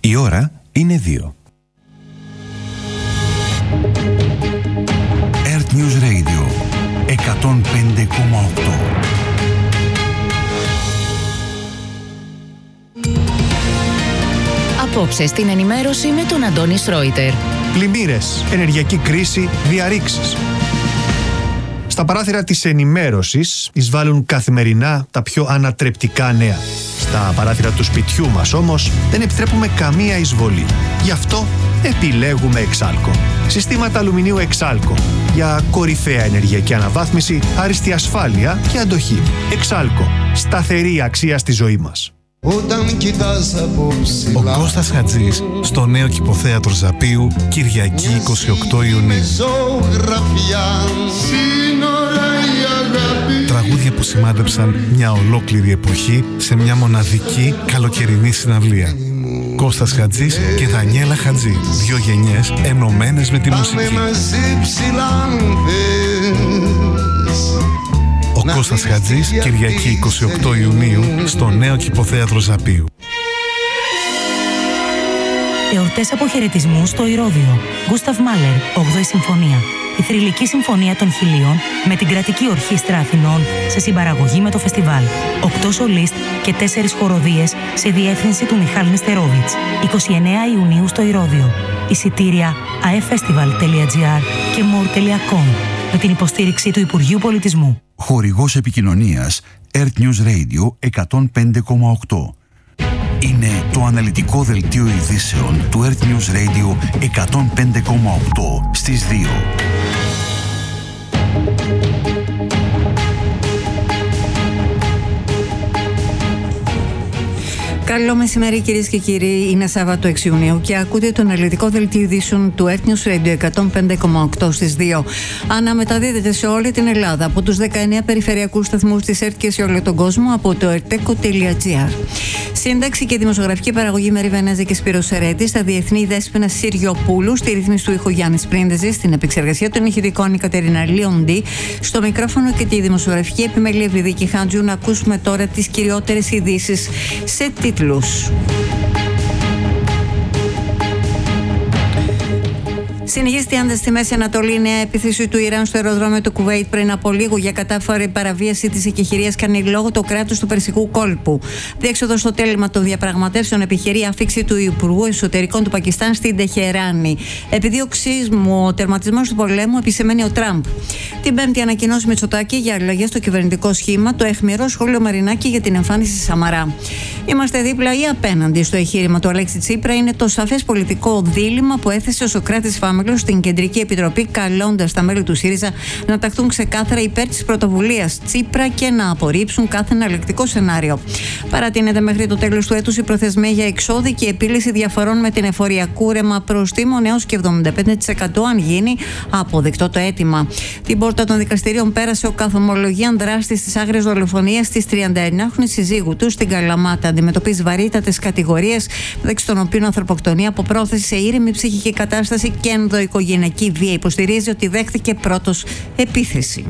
Η ώρα είναι 2. Earth News Radio 105,8. Απόψε στην ενημέρωση με τον Αντώνη Σρόιτερ. Πλημμύρες, ενεργειακή κρίση, διαρρήξεις. Στα παράθυρα της ενημέρωσης εισβάλλουν καθημερινά τα πιο ανατρεπτικά νέα. Στα παράθυρα του σπιτιού μας όμως δεν επιτρέπουμε καμία εισβολή. Γι' αυτό επιλέγουμε Εξάλκο. Συστήματα αλουμινίου Εξάλκο. Για κορυφαία ενεργειακή αναβάθμιση, άριστη ασφάλεια και αντοχή. Εξάλκο. Σταθερή αξία στη ζωή μας. Ο Κώστας Χατζής στο νέο Κηποθέατρο Ζαπίου, Κυριακή 28 Ιουνίου. Τραγούδια που σημάδεψαν μια ολόκληρη εποχή σε μια μοναδική καλοκαιρινή συναυλία. Κώστας Χατζής και Δανιέλα Χατζή, 2 γενιές ενωμένες με τη μουσική. Ο Κώστας Χατζής, Κυριακή 28 Ιουνίου, στο νέο Κηποθέατρο Ζαπίου. Εορτές αποχαιρετισμού στο Ηρώδειο. Γκούσταβ Μάλερ, 8η Συμφωνία. Η θρυλική συμφωνία των Χιλίων με την Κρατική Ορχήστρα Αθηνών σε συμπαραγωγή με το φεστιβάλ. 8 σολίστ και 4 χοροδίες σε διεύθυνση του Μιχάλη Νεστερόβιτς. 29 Ιουνίου στο Ηρώδειο. Εισιτήρια aeffestival.gr και more.com με την υποστήριξη του Υπουργείου Πολιτισμού. Χορηγός επικοινωνίας Earth News Radio 105,8. Είναι το αναλυτικό δελτίο ειδήσεων του Earth News Radio 105,8 στις 2. Καλό μεσημέρι κυρίες και κύριοι, είναι Σάββατο 6 Ιουνίου και ακούτε το αναλυτικό δελτίο ειδήσεων του Earth News Radio 105,8 στις 2. Αναμεταδίδεται σε όλη την Ελλάδα από τους 19 περιφερειακούς σταθμούς της ΕΡΤ και σε όλο τον κόσμο από το erteco.gr. Σύνταξη και δημοσιογραφική παραγωγή Μερή Βενέζη και Σπύρος Σερέτης, στα διεθνή Δέσποινα Συριοπούλου, στη ρύθμιση του ήχου Γιάννης Πρίντεζης, στην επεξεργασία των ηχητικών η Κατερίνα Λιοντή, στο μικρόφωνο και τη δημοσιογραφική επιμέλεια Ευηδίκη Χάντζου. Να ακούσουμε τώρα τις κυριότερες ειδήσεις σε τίτλους. Συνεχίζεται η άνταση στη Μέση Ανατολή. Η νέα επίθεση του Ιράν στο αεροδρόμιο του Κουβέιτ πριν από λίγο για κατάφορη παραβίαση της εκεχηρίας κάνει λόγο το κράτος του Περσικού κόλπου. Διέξοδο στο τέλημα των διαπραγματεύσεων επιχειρεί άφιξη του Υπουργού Εσωτερικών του Πακιστάν στην Τεχεράνη. Επιδίωξή μου ο τερματισμός του πολέμου, επισημαίνει ο Τραμπ. Την Πέμπτη ανακοινώσει Μητσοτάκη για αλλαγές στο κυβερνητικό σχήμα, το αιχμηρό σχόλιο Μαρινάκη για την εμφάνιση Σαμαρά. Είμαστε δίπλα ή απέναντι στο εγχείρημα του Αλέξη Τσίπρα είναι το σαφές πολιτικό δίλημμα που έθεσε ο Σωκράτης Φάμελος στην Κεντρική Επιτροπή, καλώντας τα μέλη του ΣΥΡΙΖΑ να ταχθούν ξεκάθαρα υπέρ της πρωτοβουλίας Τσίπρα και να απορρίψουν κάθε εναλλακτικό σενάριο. Παρατείνεται μέχρι το τέλος του έτους η προθεσμία για εξώδικη επίλυση διαφορών με την εφοριακού ρέμα προστίμων έως και 75% αν γίνει αποδεκτό το αίτημα. Την πόρτα των δικαστηρίων πέρασε ο καθομολογίαν δράστης της άγριας δολοφονίας της 39χρονης συζύγου του στην Καλαμάτα. Αντιμετωπίζει βαρύτατες κατηγορίες, μεταξύ των οποίων ανθρωποκτονία από πρόθεση σε ήρεμη ψυχική κατάσταση και ενδοοικογενειακή βία. Υποστηρίζει ότι δέχτηκε πρώτος επίθεση.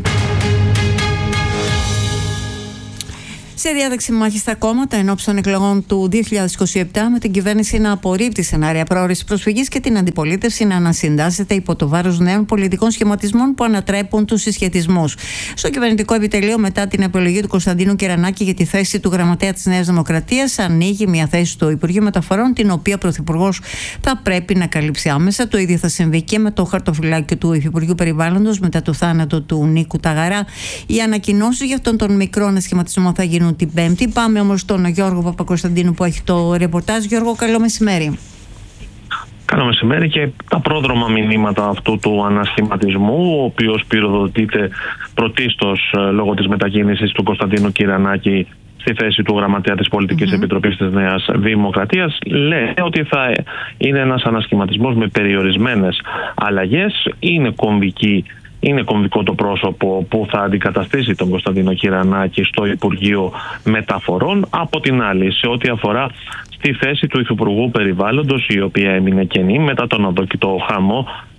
Σε διάταξη μάχη στα κόμματα ενόψει των εκλογών του 2027, με την κυβέρνηση να απορρίπτει σενάρια πρόορης προσφυγής και την αντιπολίτευση να ανασυντάσσεται υπό το βάρος νέων πολιτικών σχηματισμών που ανατρέπουν τους συσχετισμούς. Στο κυβερνητικό επιτελείο, μετά την επιλογή του Κωνσταντίνου Κερανάκη για τη θέση του γραμματέα της Νέας Δημοκρατίας, ανοίγει μια θέση στο Υπουργείο Μεταφορών, την οποία ο Πρωθυπουργός θα πρέπει να καλύψει άμεσα. Το ίδιο θα συμβεί και με το χαρτοφυλάκιο του Υφυπουργείου Περιβάλλοντος μετά το θάνατο του Νίκου Ταγαρά. Οι ανακοινώσεις για αυτόν τον μικρό ανασχηματισμό θα γίνουν την Πέμπτη. Πάμε όμως στον Γιώργο Παπακοσταντίνου που έχει το ρεπορτάζ. Γιώργο, καλό μεσημέρι. Καλό μεσημέρι. Και τα πρόδρομα μηνύματα αυτού του ανασχηματισμού, ο οποίος πυροδοτείται πρωτίστως λόγω της μετακίνησης του Κωνσταντίνου Κυρανάκη στη θέση του γραμματέα της Πολιτικής Επιτροπής της Νέας Δημοκρατίας, λέει ότι θα είναι ένας ανασχηματισμός με περιορισμένες αλλαγές. Είναι κομβικό το πρόσωπο που θα αντικαταστήσει τον Κωνσταντίνο Κυρανάκη στο Υπουργείο Μεταφορών. Από την άλλη, σε ό,τι αφορά στη θέση του Υφυπουργού Περιβάλλοντος, η οποία έμεινε κενή μετά τον αδόκητο χαμό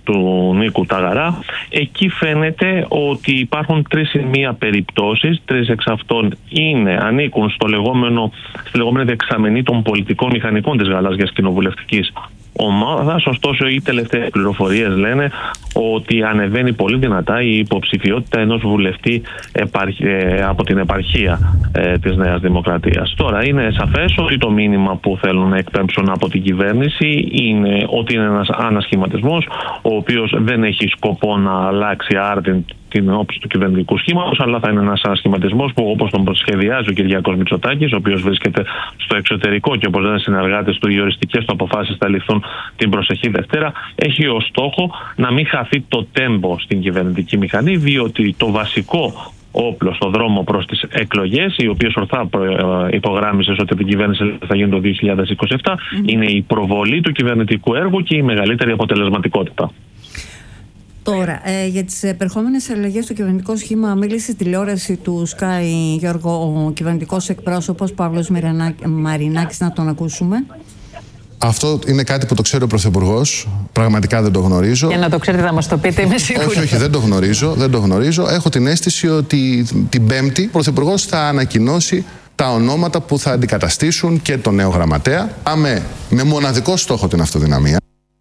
του Νίκου Ταγαρά. Εκεί φαίνεται ότι υπάρχουν 3 ή μία περιπτώσεις, 3 εξ αυτών ανήκουν στη λεγόμενη δεξαμενή των πολιτικών μηχανικών της γαλάζιας κοινοβουλευτικής ομάδας. Ωστόσο, οι τελευταίες πληροφορίες λένε ότι ανεβαίνει πολύ δυνατά η υποψηφιότητα ενός βουλευτή από την επαρχία της Νέας Δημοκρατίας. Τώρα, είναι σαφές ότι το μήνυμα που θέλουν να εκπέμψουν από την κυβέρνηση είναι ότι είναι ένας ανασχηματισμός, ο οποίος δεν έχει σκοπό να αλλάξει άρτην την όψη του κυβερνητικού σχήματος, αλλά θα είναι ένας ανασχηματισμός που, όπως τον σχεδιάζει ο Κυριάκος Μητσοτάκης, ο οποίος βρίσκεται στο εξωτερικό και όπως λένε συνεργάτες του, οι οριστικές του αποφάσεις θα ληφθούν την προσεχή Δευτέρα, έχει ως στόχο να μην χαθεί το τέμπο στην κυβερνητική μηχανή, διότι το βασικό όπλο στο δρόμο προς τις εκλογές, οι οποίες ορθά υπογράμμισες ότι την κυβέρνηση θα γίνει το 2027, είναι η προβολή του κυβερνητικού έργου και η μεγαλύτερη αποτελεσματικότητα. Τώρα, για τις επερχόμενες αλλαγές στο κυβερνητικό σχήμα μίλησε στη τηλεόραση του Sky, Γιώργο, ο κυβερνητικός εκπρόσωπος Παύλος Μαρινάκης, να τον ακούσουμε. Αυτό είναι κάτι που το ξέρει ο Πρωθυπουργός. Πραγματικά δεν το γνωρίζω. Για να το ξέρετε, θα μας το πείτε, είμαι σίγουρη. Όχι, δεν το γνωρίζω. Έχω την αίσθηση ότι την Πέμπτη ο Πρωθυπουργός θα ανακοινώσει τα ονόματα που θα αντικαταστήσουν και τον νέο γραμματέα. Πάμε με μοναδικό στόχο την αυτοδυναμία.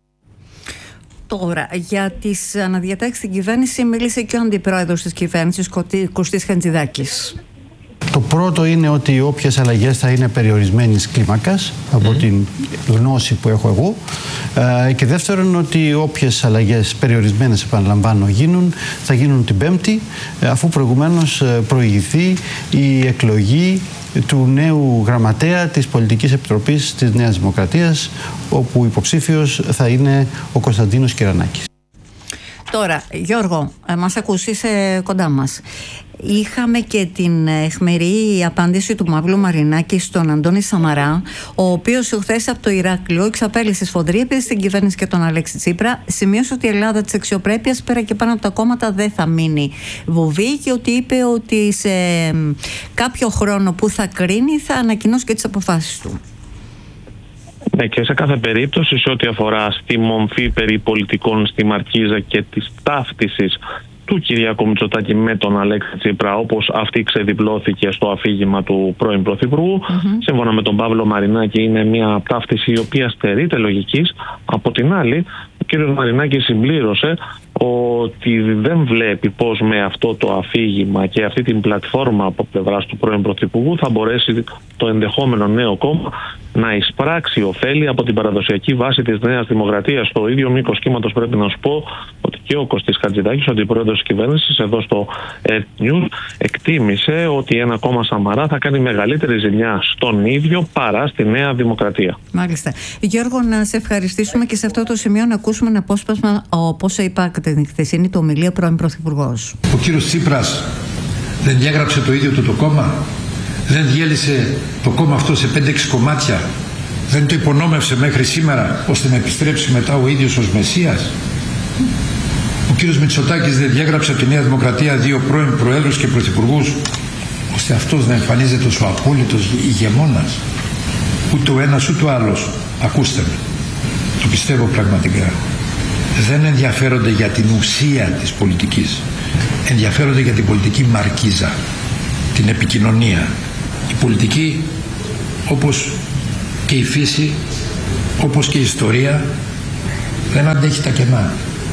Τώρα, για τις αναδιατάξεις στην κυβέρνηση μίλησε και ο αντιπρόεδρος της κυβέρνησης, Κωστής Χατζηδάκης. Το πρώτο είναι ότι όποιες αλλαγές θα είναι περιορισμένης κλίμακας, από την γνώση που έχω εγώ. Και δεύτερον, ότι όποιες αλλαγές περιορισμένες, επαναλαμβάνω, θα γίνουν την Πέμπτη, αφού προηγουμένως προηγηθεί η εκλογή του νέου γραμματέα της Πολιτικής Επιτροπής της Νέας Δημοκρατίας, όπου υποψήφιος θα είναι ο Κωνσταντίνος Κυρανάκης. Τώρα, Γιώργο, μας ακούσει, είσαι κοντά μας. Είχαμε και την αιχμηρή απάντηση του Παύλου Μαρινάκη στον Αντώνη Σαμαρά, ο οποίος χθες από το Ηράκλειο εξαπέλυσε σφοδρή επίθεση στην κυβέρνηση και τον Αλέξη Τσίπρα. Σημείωσε ότι η Ελλάδα της αξιοπρέπειας πέρα και πάνω από τα κόμματα δεν θα μείνει βουβή και ότι είπε ότι σε κάποιο χρόνο που θα κρίνει θα ανακοινώσει και τις αποφάσεις του. Ναι, και σε κάθε περίπτωση, σε ό,τι αφορά στη μομφή περί πολιτικών στη Μαρκίζα και της ταύτισης του Κυριάκου Μητσοτάκη με τον Αλέξη Τσίπρα, όπως αυτή ξεδιπλώθηκε στο αφήγημα του πρώην Πρωθυπουργού, σύμφωνα με τον Παύλο Μαρινάκη, είναι μια ταύτιση η οποία στερείται λογικής. Από την άλλη, ο κ. Μαρινάκης συμπλήρωσε ότι δεν βλέπει πως με αυτό το αφήγημα και αυτή την πλατφόρμα από πλευράς του πρώην Πρωθυπουργού θα μπορέσει το ενδεχόμενο νέο κόμμα να εισπράξει ωφέλη από την παραδοσιακή βάση της Νέας Δημοκρατίας. Στο ίδιο μήκος κύματος πρέπει να σου πω ότι και ο Κωστής Χατζηδάκης, ο αντιπρόεδρος της κυβέρνησης, εδώ στο News, εκτίμησε ότι ένα κόμμα Σαμαρά θα κάνει μεγαλύτερη ζημιά στον ίδιο παρά στη Νέα Δημοκρατία. Μάλιστα. Γιώργο, να σε ευχαριστήσουμε και σε αυτό το σημείο να ακούσουμε ένα απόσπασμα όπως είπα την χθεσινή του ομιλία πρώην Πρωθυπουργός. Ο κύριος Τσίπρας δεν διάγραψε το ίδιο του το κόμμα, δεν διέλυσε το κόμμα αυτό σε 5-6 κομμάτια, δεν το υπονόμευσε μέχρι σήμερα ώστε να επιστρέψει μετά ο ίδιος ως Μεσσίας. Ο κύριος Μητσοτάκης δεν διάγραψε από τη Νέα Δημοκρατία 2 πρώην προέδρους και πρωθυπουργούς ώστε αυτός να εμφανίζεται ως ο απόλυτος ηγεμόνας. Ούτε ο ένας ούτε ο άλλος, ακούστε με, το πιστεύω πραγματικά, δεν ενδιαφέρονται για την ουσία της πολιτικής. Ενδιαφέρονται για την πολιτική μαρκίζα, την επικοινωνία. Η πολιτική, όπως και η φύση, όπως και η ιστορία, δεν αντέχει τα κενά.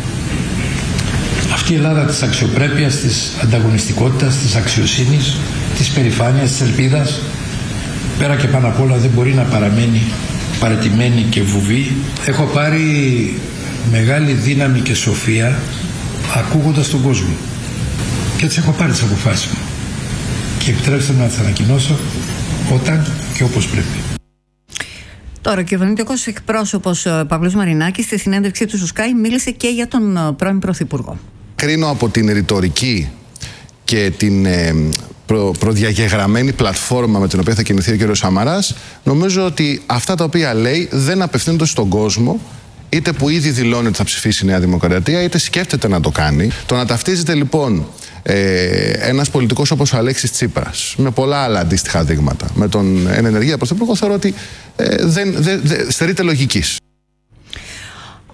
Αυτή η Ελλάδα της αξιοπρέπειας, της ανταγωνιστικότητας, της αξιοσύνης, της περηφάνειας, της ελπίδας, πέρα και πάνω απ' όλα δεν μπορεί να παραμένει παραιτημένη και βουβή. Έχω πάρει μεγάλη δύναμη και σοφία ακούγοντας τον κόσμο. Και έτσι έχω πάρει τις αποφάσεις μου. Και επιτρέψτε μου να τις ανακοινώσω όταν και όπως πρέπει. Τώρα, ο κυβερνητικός εκπρόσωπος Παύλος Μαρινάκης στη συνέντευξή του στο Sky μίλησε και για τον πρώην Πρωθυπουργό. Κρίνω από την ρητορική και την προδιαγεγραμμένη πλατφόρμα με την οποία θα κινηθεί ο κ. Σαμαράς, νομίζω ότι αυτά τα οποία λέει δεν απευθύνονται στον κόσμο, είτε που ήδη δηλώνει ότι θα ψηφίσει η Νέα Δημοκρατία, είτε σκέφτεται να το κάνει. Το να ταυτίζεται λοιπόν ένας πολιτικός όπως ο Αλέξης Τσίπρας, με πολλά άλλα αντίστοιχα δείγματα, με τον εν ενεργεία πρωθυπουργό, θεωρώ ότι δεν στερείται λογικής.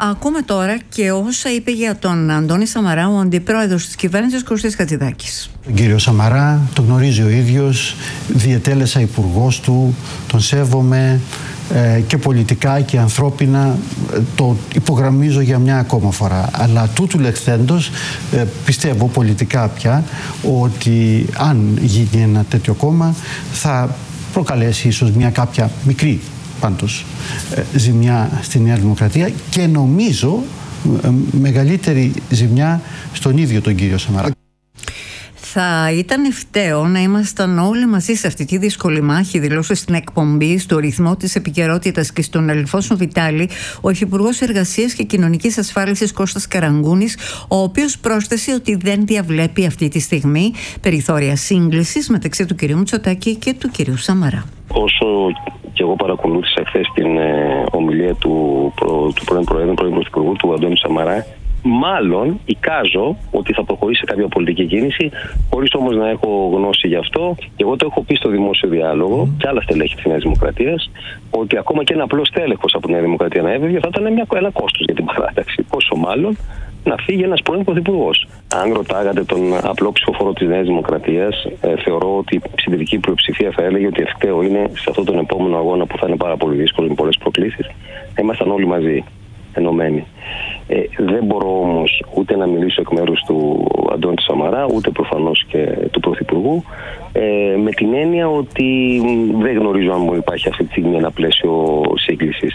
Ακούμε τώρα και όσα είπε για τον Αντώνη Σαμαρά ο αντιπρόεδρος της κυβέρνησης Κωστής Χατζηδάκης. Τον κύριο Σαμαρά τον γνωρίζει ο ίδιος, διετέλεσα υπουργός του, τον σέβομαι και πολιτικά και ανθρώπινα, το υπογραμμίζω για μια ακόμα φορά. Αλλά τούτου λεχθέντος πιστεύω πολιτικά πια ότι αν γίνει ένα τέτοιο κόμμα θα προκαλέσει ίσως μια κάποια μικρή πάντως ζημιά στη Νέα Δημοκρατία και νομίζω μεγαλύτερη ζημιά στον ίδιο τον κύριο Σαμαρά. Θα ήταν ευκταίο να ήμασταν όλοι μαζί σε αυτή τη δύσκολη μάχη, δηλώσε στην εκπομπή στο ρυθμό της επικαιρότητας και στον Αλφόνσο Βιτάλη ο Υφυπουργός Εργασίας και Κοινωνικής Ασφάλισης Κώστας Καραγκούνης, ο οποίος πρόσθεσε ότι δεν διαβλέπει αυτή τη στιγμή περιθώρια σύγκλησης μεταξύ του κυρίου Μητσοτάκη και του κυρίου Σαμαρά. Όσο και εγώ παρακολούθησα χθες την ομιλία του πρώην Προέδρου, πρώην Πρωθυπουργού, του Αντώνη Σαμαρά, μάλλον εικάζω ότι θα προχωρήσει σε κάποια πολιτική κίνηση, χωρίς όμως να έχω γνώση γι' αυτό. Και εγώ το έχω πει στο δημόσιο διάλογο και άλλα στελέχη της Νέας Δημοκρατίας, ότι ακόμα και ένα απλό στέλεχος από τη Νέα Δημοκρατία να έβγαινε θα ήταν ένα κόστος για την παράταξη. Πόσο μάλλον να φύγει ένας πρώην πρωθυπουργός. Αν ρωτάγατε τον απλό ψηφοφόρο της Νέας Δημοκρατίας, θεωρώ ότι η συντηρητική πλειοψηφία θα έλεγε ότι ευκταίο είναι σε αυτόν τον επόμενο αγώνα που θα είναι πάρα πολύ δύσκολο με πολλές προκλήσεις, να ήμασταν όλοι μαζί, ενωμένοι. Δεν μπορώ όμως ούτε να μιλήσω εκ μέρους του Αντώνη Σαμαρά, ούτε προφανώς και του Πρωθυπουργού, με την έννοια ότι δεν γνωρίζω αν μου υπάρχει αυτή τη στιγμή ένα πλαίσιο σύγκλησης.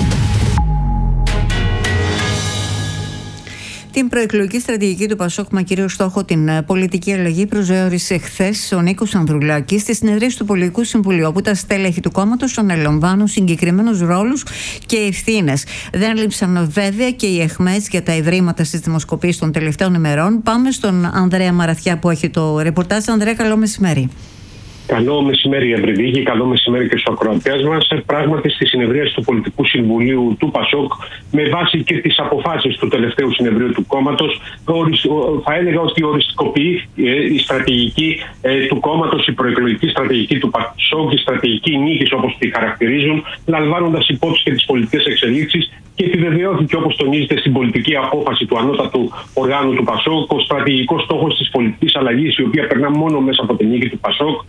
Την προεκλογική στρατηγική του ΠΑΣΟΚ με κύριο στόχο την πολιτική αλλαγή προσδιορίσε χθες ο Νίκος Ανδρουλάκης στη συνεδρίαση του Πολιτικού Συμβουλίου, όπου τα στέλεχη του κόμματος αναλαμβάνουν συγκεκριμένους ρόλους και ευθύνες. Δεν λείψαν βέβαια και οι αιχμές για τα ευρήματα στις δημοσκοπήσεις των τελευταίων ημερών. Πάμε στον Ανδρέα Μαραθιά που έχει το ρεπορτάζ. Ανδρέα, καλό μεσημέρι. Καλό μεσημέρι, Ευρυδίκη, καλό μεσημέρι και στους ακροατές μας. Πράγματι, στη συνεδρίαση του Πολιτικού Συμβουλίου του ΠΑΣΟΚ, με βάση και τις αποφάσεις του τελευταίου συνεδρίου του κόμματος, θα έλεγα ότι οριστικοποιεί η στρατηγική του κόμματος, η προεκλογική στρατηγική του ΠΑΣΟΚ, η στρατηγική νίκης όπως τη χαρακτηρίζουν, λαμβάνοντας υπόψη και τις πολιτικές εξελίξεις. Και επιβεβαιώθηκε, όπως τονίζεται στην πολιτική απόφαση του ανώτατου οργάνου του ΠΑΣΟΚ, ο στρατηγικός στόχος της πολιτικής αλλαγής, η οποία περνά μόνο μέσα από την νίκη του ΠΑΣΟΚ,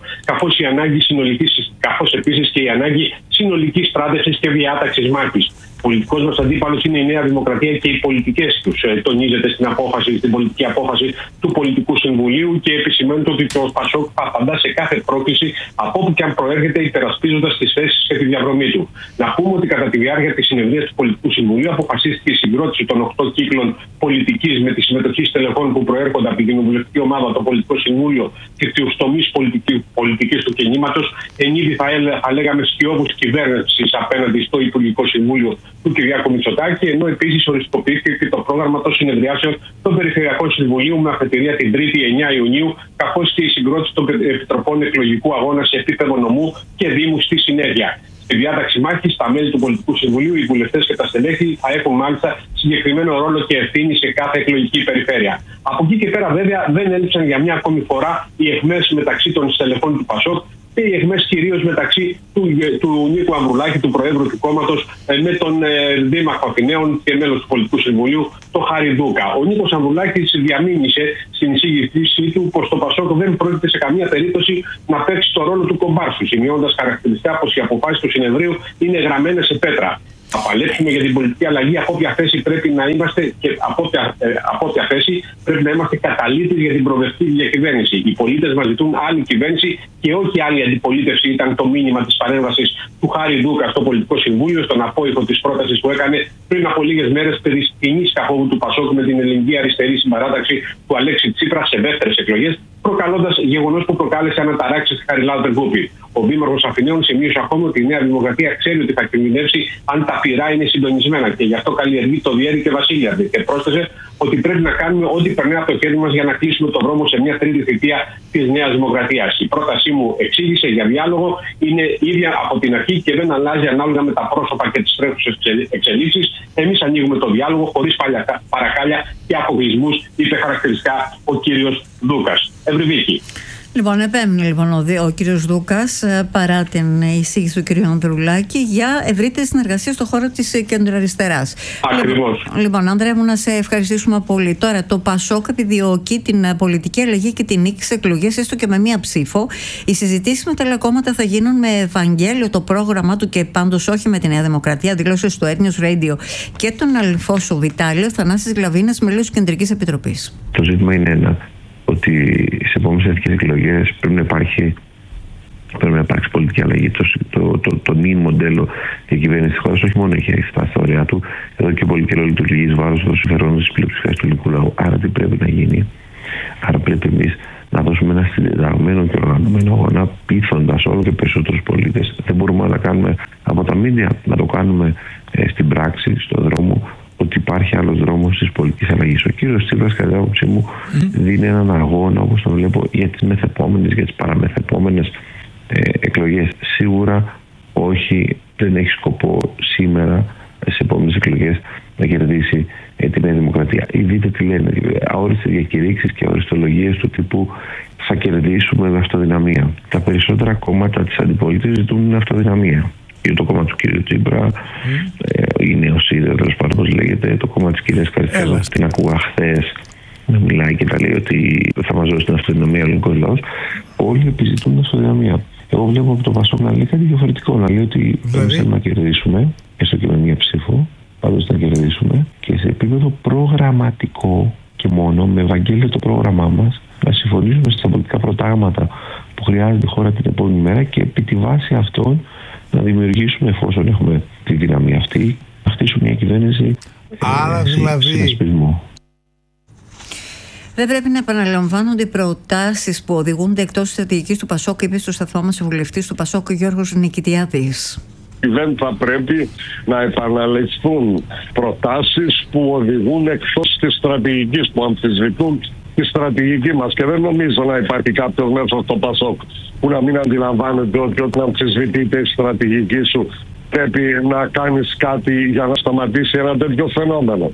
καθώς επίσης και η ανάγκη συνολικής στράτευσης και διάταξης μάχης. Ο πολιτικός μας αντίπαλος είναι η Νέα Δημοκρατία και οι πολιτικές τους, τονίζεται στην πολιτική απόφαση του Πολιτικού Συμβουλίου, και επισημαίνεται ότι το ΠΑΣΟΚ θα απαντά σε κάθε πρόκληση από όπου και αν προέρχεται, υπερασπίζοντας τις θέσεις και τη διαδρομή του. Να πούμε ότι κατά τη διάρκεια της συνεδρίας του Πολιτικού Συμβουλίου αποφασίστηκε η συγκρότηση των 8 κύκλων πολιτικής με τη συμμετοχή στελεχών που προέρχονται από την κοινοβουλευτική ομάδα, το Πολιτικό Συμβούλιο και τους τομείς πολιτικής του κινήματος, εν είδη θα λέγαμε σκιώδους κυβέρνησης απέναντι στο Υπουργικό Συμβούλιο του Κυριάκου Μητσοτάκη, ενώ επίσης οριστικοποιήθηκε και το πρόγραμμα των συνεδριάσεων των Περιφερειακών Συμβουλίων με αφετηρία την 3η 9 Ιουνίου, καθώς και η συγκρότηση των Επιτροπών Εκλογικού Αγώνα σε επίπεδο νομού και Δήμου στη συνέχεια. Στη διάταξη μάχης, τα μέλη του Πολιτικού Συμβουλίου, οι βουλευτές και τα στελέχη θα έχουν μάλιστα συγκεκριμένο ρόλο και ευθύνη σε κάθε εκλογική περιφέρεια. Από εκεί και πέρα, βέβαια, δεν έλειψαν για μια ακόμη φορά οι αιχμές μεταξύ των στελεχών του ΠΑΣΟΚ και οι αιχμές κυρίως μεταξύ του Νίκου Ανδρουλάκη, του Προέδρου του κόμματος, με τον Δήμαρχο Αθηναίων και μέλος του Πολιτικού Συμβουλίου, τον Χάρη Δούκα. Ο Νίκος Ανδρουλάκης διαμήνυσε στην εισήγησή του πως το ΠΑΣΟΚ δεν πρόκειται σε καμία περίπτωση να παίξει το ρόλο του κομπάρσου, σημειώνοντας χαρακτηριστικά πως οι αποφάσεις του συνεδρίου είναι γραμμένες σε πέτρα. Θα παλέψουμε για την πολιτική αλλαγή από όποια θέση πρέπει να είμαστε και από όποια θέση πρέπει να είμαστε καταλήτες για την προοδευτική διακυβέρνηση. Οι πολίτες μας ζητούν άλλη κυβέρνηση και όχι άλλη αντιπολίτευση, ήταν το μήνυμα της παρέμβασης του Χάρη Δούκα στο Πολιτικό Συμβούλιο, στον απόϊχο της πρότασης που έκανε πριν από λίγες μέρες περί σκηνής καθόδου του ΠΑΣΟΚ με την ελληνική αριστερή συμπαράταξη του Αλέξη Τσίπρα σε δεύτερες εκλογές, προκαλώντας γεγονός που προκάλεσε αναταράξεις στη Χαριλάου Γκούπη. Ο Δήμαρχος Αθηναίων σημείωσε ακόμα ότι η Νέα Δημοκρατία ξέρει ότι θα κινδυνεύσει αν τα πυρά είναι συντονισμένα και γι' αυτό καλλιεργεί το διέρη και βασίλειαρδη. Και πρόσθεσε ότι πρέπει να κάνουμε ό,τι περνάει από το χέρι μας για να κλείσουμε το δρόμο σε μια τρίτη θητεία της Νέας Δημοκρατίας. Η πρότασή μου, εξήγησε, για διάλογο είναι ίδια από την αρχή και δεν αλλάζει ανάλογα με τα πρόσωπα και τις τρέχουσες εξελίξεις. Εμείς ανοίγουμε το διάλογο χωρίς παρακάλια και αποκλεισμούς, είπε χαρακτηριστικά ο κύριος Δούκας. Ευρυδίκη. Λοιπόν, επέμεινε ο κύριος Δούκας, παρά την εισήγηση του κύριου Ανδρουλάκη, για ευρύτερη συνεργασία στον χώρο της κεντροαριστεράς. Ακριβώς. Λοιπόν, Άνδρα μου, να σε ευχαριστήσουμε πολύ. Τώρα, το ΠΑΣΟΚ επιδιώκει την πολιτική αλλαγή και την νίκη σε εκλογές, έστω και με μία ψήφο. Οι συζητήσεις με τα άλλα κόμματα θα γίνουν με Ευαγγέλιο το πρόγραμμά του και πάντως όχι με τη Νέα Δημοκρατία. Δηλώσεις στο Air News Radio και τον Αλφόσο Βιτάλιο, Θανάσης Γλαβίνας, μέλος της Κεντρικής Επιτροπής. Το ζήτημα είναι ένα, ότι σε επόμενες εθνικές εκλογές πρέπει να υπάρξει πολιτική αλλαγή. Το νυν μοντέλο διακυβέρνηση της χώρας όχι μόνο έχει φτάσει στα όρια του, εδώ και πολύ καιρό λειτουργεί εις βάρος των συμφερόντων της πλειοψηφίας του ελληνικού λαού. Άρα τι πρέπει να γίνει? Άρα πρέπει εμείς να δώσουμε ένα συντεταγμένο και οργανωμένο αγώνα, πείθοντας όλο και περισσότερους πολίτες. Δεν μπορούμε να κάνουμε από τα μίντια, να το κάνουμε στην πράξη, στον δρόμο, ότι υπάρχει άλλος δρόμος της πολιτικής αλλαγής. Ο κύριος Τσίπρας, κατά την άποψή μου, δίνει έναν αγώνα, όπως το βλέπω, για τις μεθεπόμενες, για τις παραμεθεπόμενες εκλογές. Σίγουρα όχι, δεν έχει σκοπό σήμερα, στις επόμενες εκλογές, να κερδίσει τη Νέα Δημοκρατία. Ή δείτε τι λένε, αόριστες διακηρύξεις και αοριστολογίες του τύπου θα κερδίσουμε με αυτοδυναμία. Τα περισσότερα κόμματα της αντιπολίτευσης ζητούν αυτοδυναμία. Και το κόμμα του κ. Τσίπρα, η Νεοσύντρα, τέλος πάντων, όπως λέγεται, το κόμμα της κυρίας Καριστέλα, την ακούγα χθες να μιλάει και τα λέει ότι θα μας δώσει την αυτοδυναμία ο ελληνικός λαός. Όλοι επιζητούν την αυτοδυναμία. Εγώ βλέπω από το ΠΑΣΟΚ να λέει κάτι διαφορετικό, να λέει ότι εμείς θέλουμε να κερδίσουμε, έστω και με μία ψήφο, πάντως να κερδίσουμε, και σε επίπεδο προγραμματικό και μόνο, με Ευαγγέλιο το πρόγραμμά μας, να συμφωνήσουμε στα πολιτικά προτάγματα που χρειάζεται η χώρα την επόμενη μέρα και επί τη βάση αυτών να δημιουργήσουμε, εφόσον έχουμε τη δύναμη αυτή, να χτίσουμε μια κυβέρνηση. Άρα δηλαδή συνασπισμό. Δεν πρέπει να επαναλαμβάνονται οι προτάσεις που οδηγούνται εκτός της στρατηγικής του ΠΑΣΟΚ, είπε στο σταθμό μας ο βουλευτής του ΠΑΣΟΚ, Γιώργος Νικητιάδης. Δεν θα πρέπει να επαναληφθούν προτάσεις που οδηγούν εκτός της στρατηγικής, που αμφισβητούν τη στρατηγική μας. Και δεν νομίζω να υπάρχει κάποιος μέσα στο ΠΑΣΟΚ που να μην αντιλαμβάνεται ότι όταν αμφισβητείται η στρατηγική σου πρέπει να κάνεις κάτι για να σταματήσει ένα τέτοιο φαινόμενο.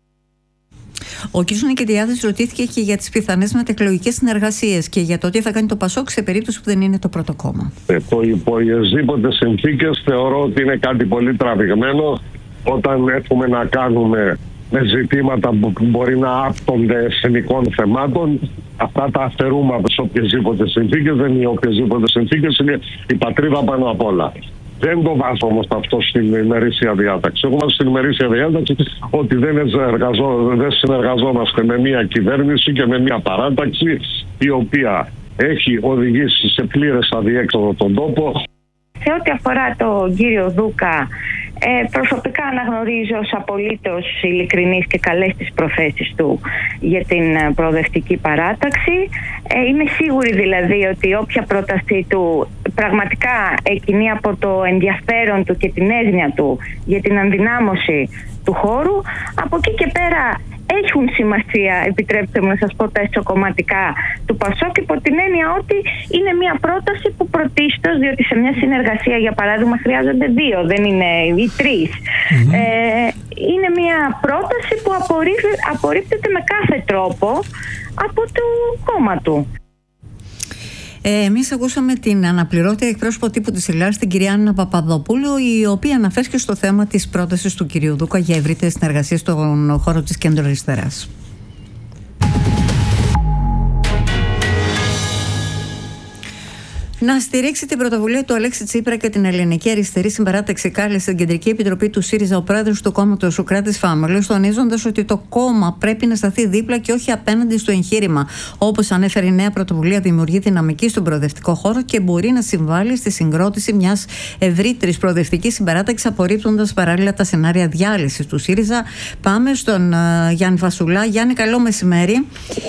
Ο κ. Νικητιάδης ρωτήθηκε και για τις πιθανές μετεκλογικές συνεργασίες και για το τι θα κάνει το ΠΑΣΟΚ σε περίπτωση που δεν είναι το πρώτο κόμμα. Υπό οποιασδήποτε συνθήκες θεωρώ ότι είναι κάτι πολύ τραβηγμένο όταν έχουμε να κάνουμε με ζητήματα που μπορεί να άπτονται εθνικών θεμάτων. Αυτά τα αφαιρούμε από τις οποιασδήποτε συνθήκες. Δεν είναι οποιασδήποτε συνθήκες, είναι η πατρίδα πάνω απ' όλα. Δεν το βάζω όμως αυτό στην ημερήσια διάταξη. Εγώ βάζω στην ημερήσια διάταξη ότι δεν συνεργαζόμαστε με μια κυβέρνηση και με μια παράταξη η οποία έχει οδηγήσει σε πλήρες αδιέξοδο τον τόπο. Σε ό,τι αφορά τον κύριο Δούκα, προσωπικά αναγνωρίζω ως απολύτως ειλικρινής και καλές τις προθέσεις του για την προοδευτική παράταξη. Είμαι σίγουρη δηλαδή ότι όποια πρότασή του πραγματικά εκκινεί από το ενδιαφέρον του και την έγνοια του για την ενδυνάμωση του χώρου, από εκεί και πέρα έχουν σημασία, επιτρέψτε μου να σας πω, τα εσωκομματικά του ΠΑΣΟΚ, υπό την έννοια ότι είναι μια πρόταση που πρωτίστως, διότι σε μια συνεργασία για παράδειγμα χρειάζονται δύο, δεν είναι οι τρεις. Είναι μια πρόταση που απορρίπτεται με κάθε τρόπο από το κόμμα του. Εμείς ακούσαμε την αναπληρώτρια εκπρόσωπο τύπου της Ελλάδας, την κυρία Άννα Παπαδοπούλου, η οποία αναφέρθηκε στο θέμα της πρότασης του κυρίου Δούκα για ευρύτερη συνεργασία στον χώρο της κεντροαριστεράς. Να στηρίξει την πρωτοβουλία του Αλέξη Τσίπρα και την Ελληνική Αριστερή Συμπαράταξη, κάλεσε στην Κεντρική Επιτροπή του ΣΥΡΙΖΑ ο πρόεδρος του κόμματος, ο Κράτης Φάμελος, τονίζοντας ότι το κόμμα πρέπει να σταθεί δίπλα και όχι απέναντι στο εγχείρημα. Όπως ανέφερε, η νέα πρωτοβουλία δημιουργεί δυναμική στον προοδευτικό χώρο και μπορεί να συμβάλλει στη συγκρότηση μιας ευρύτερης προοδευτικής συμπαράταξης, απορρίπτοντας παράλληλα τα σενάρια διάλυσης του ΣΥΡΙΖΑ. Πάμε στον Γιάννη Φασουλά. Γιάννη, καλό μεσημέρι.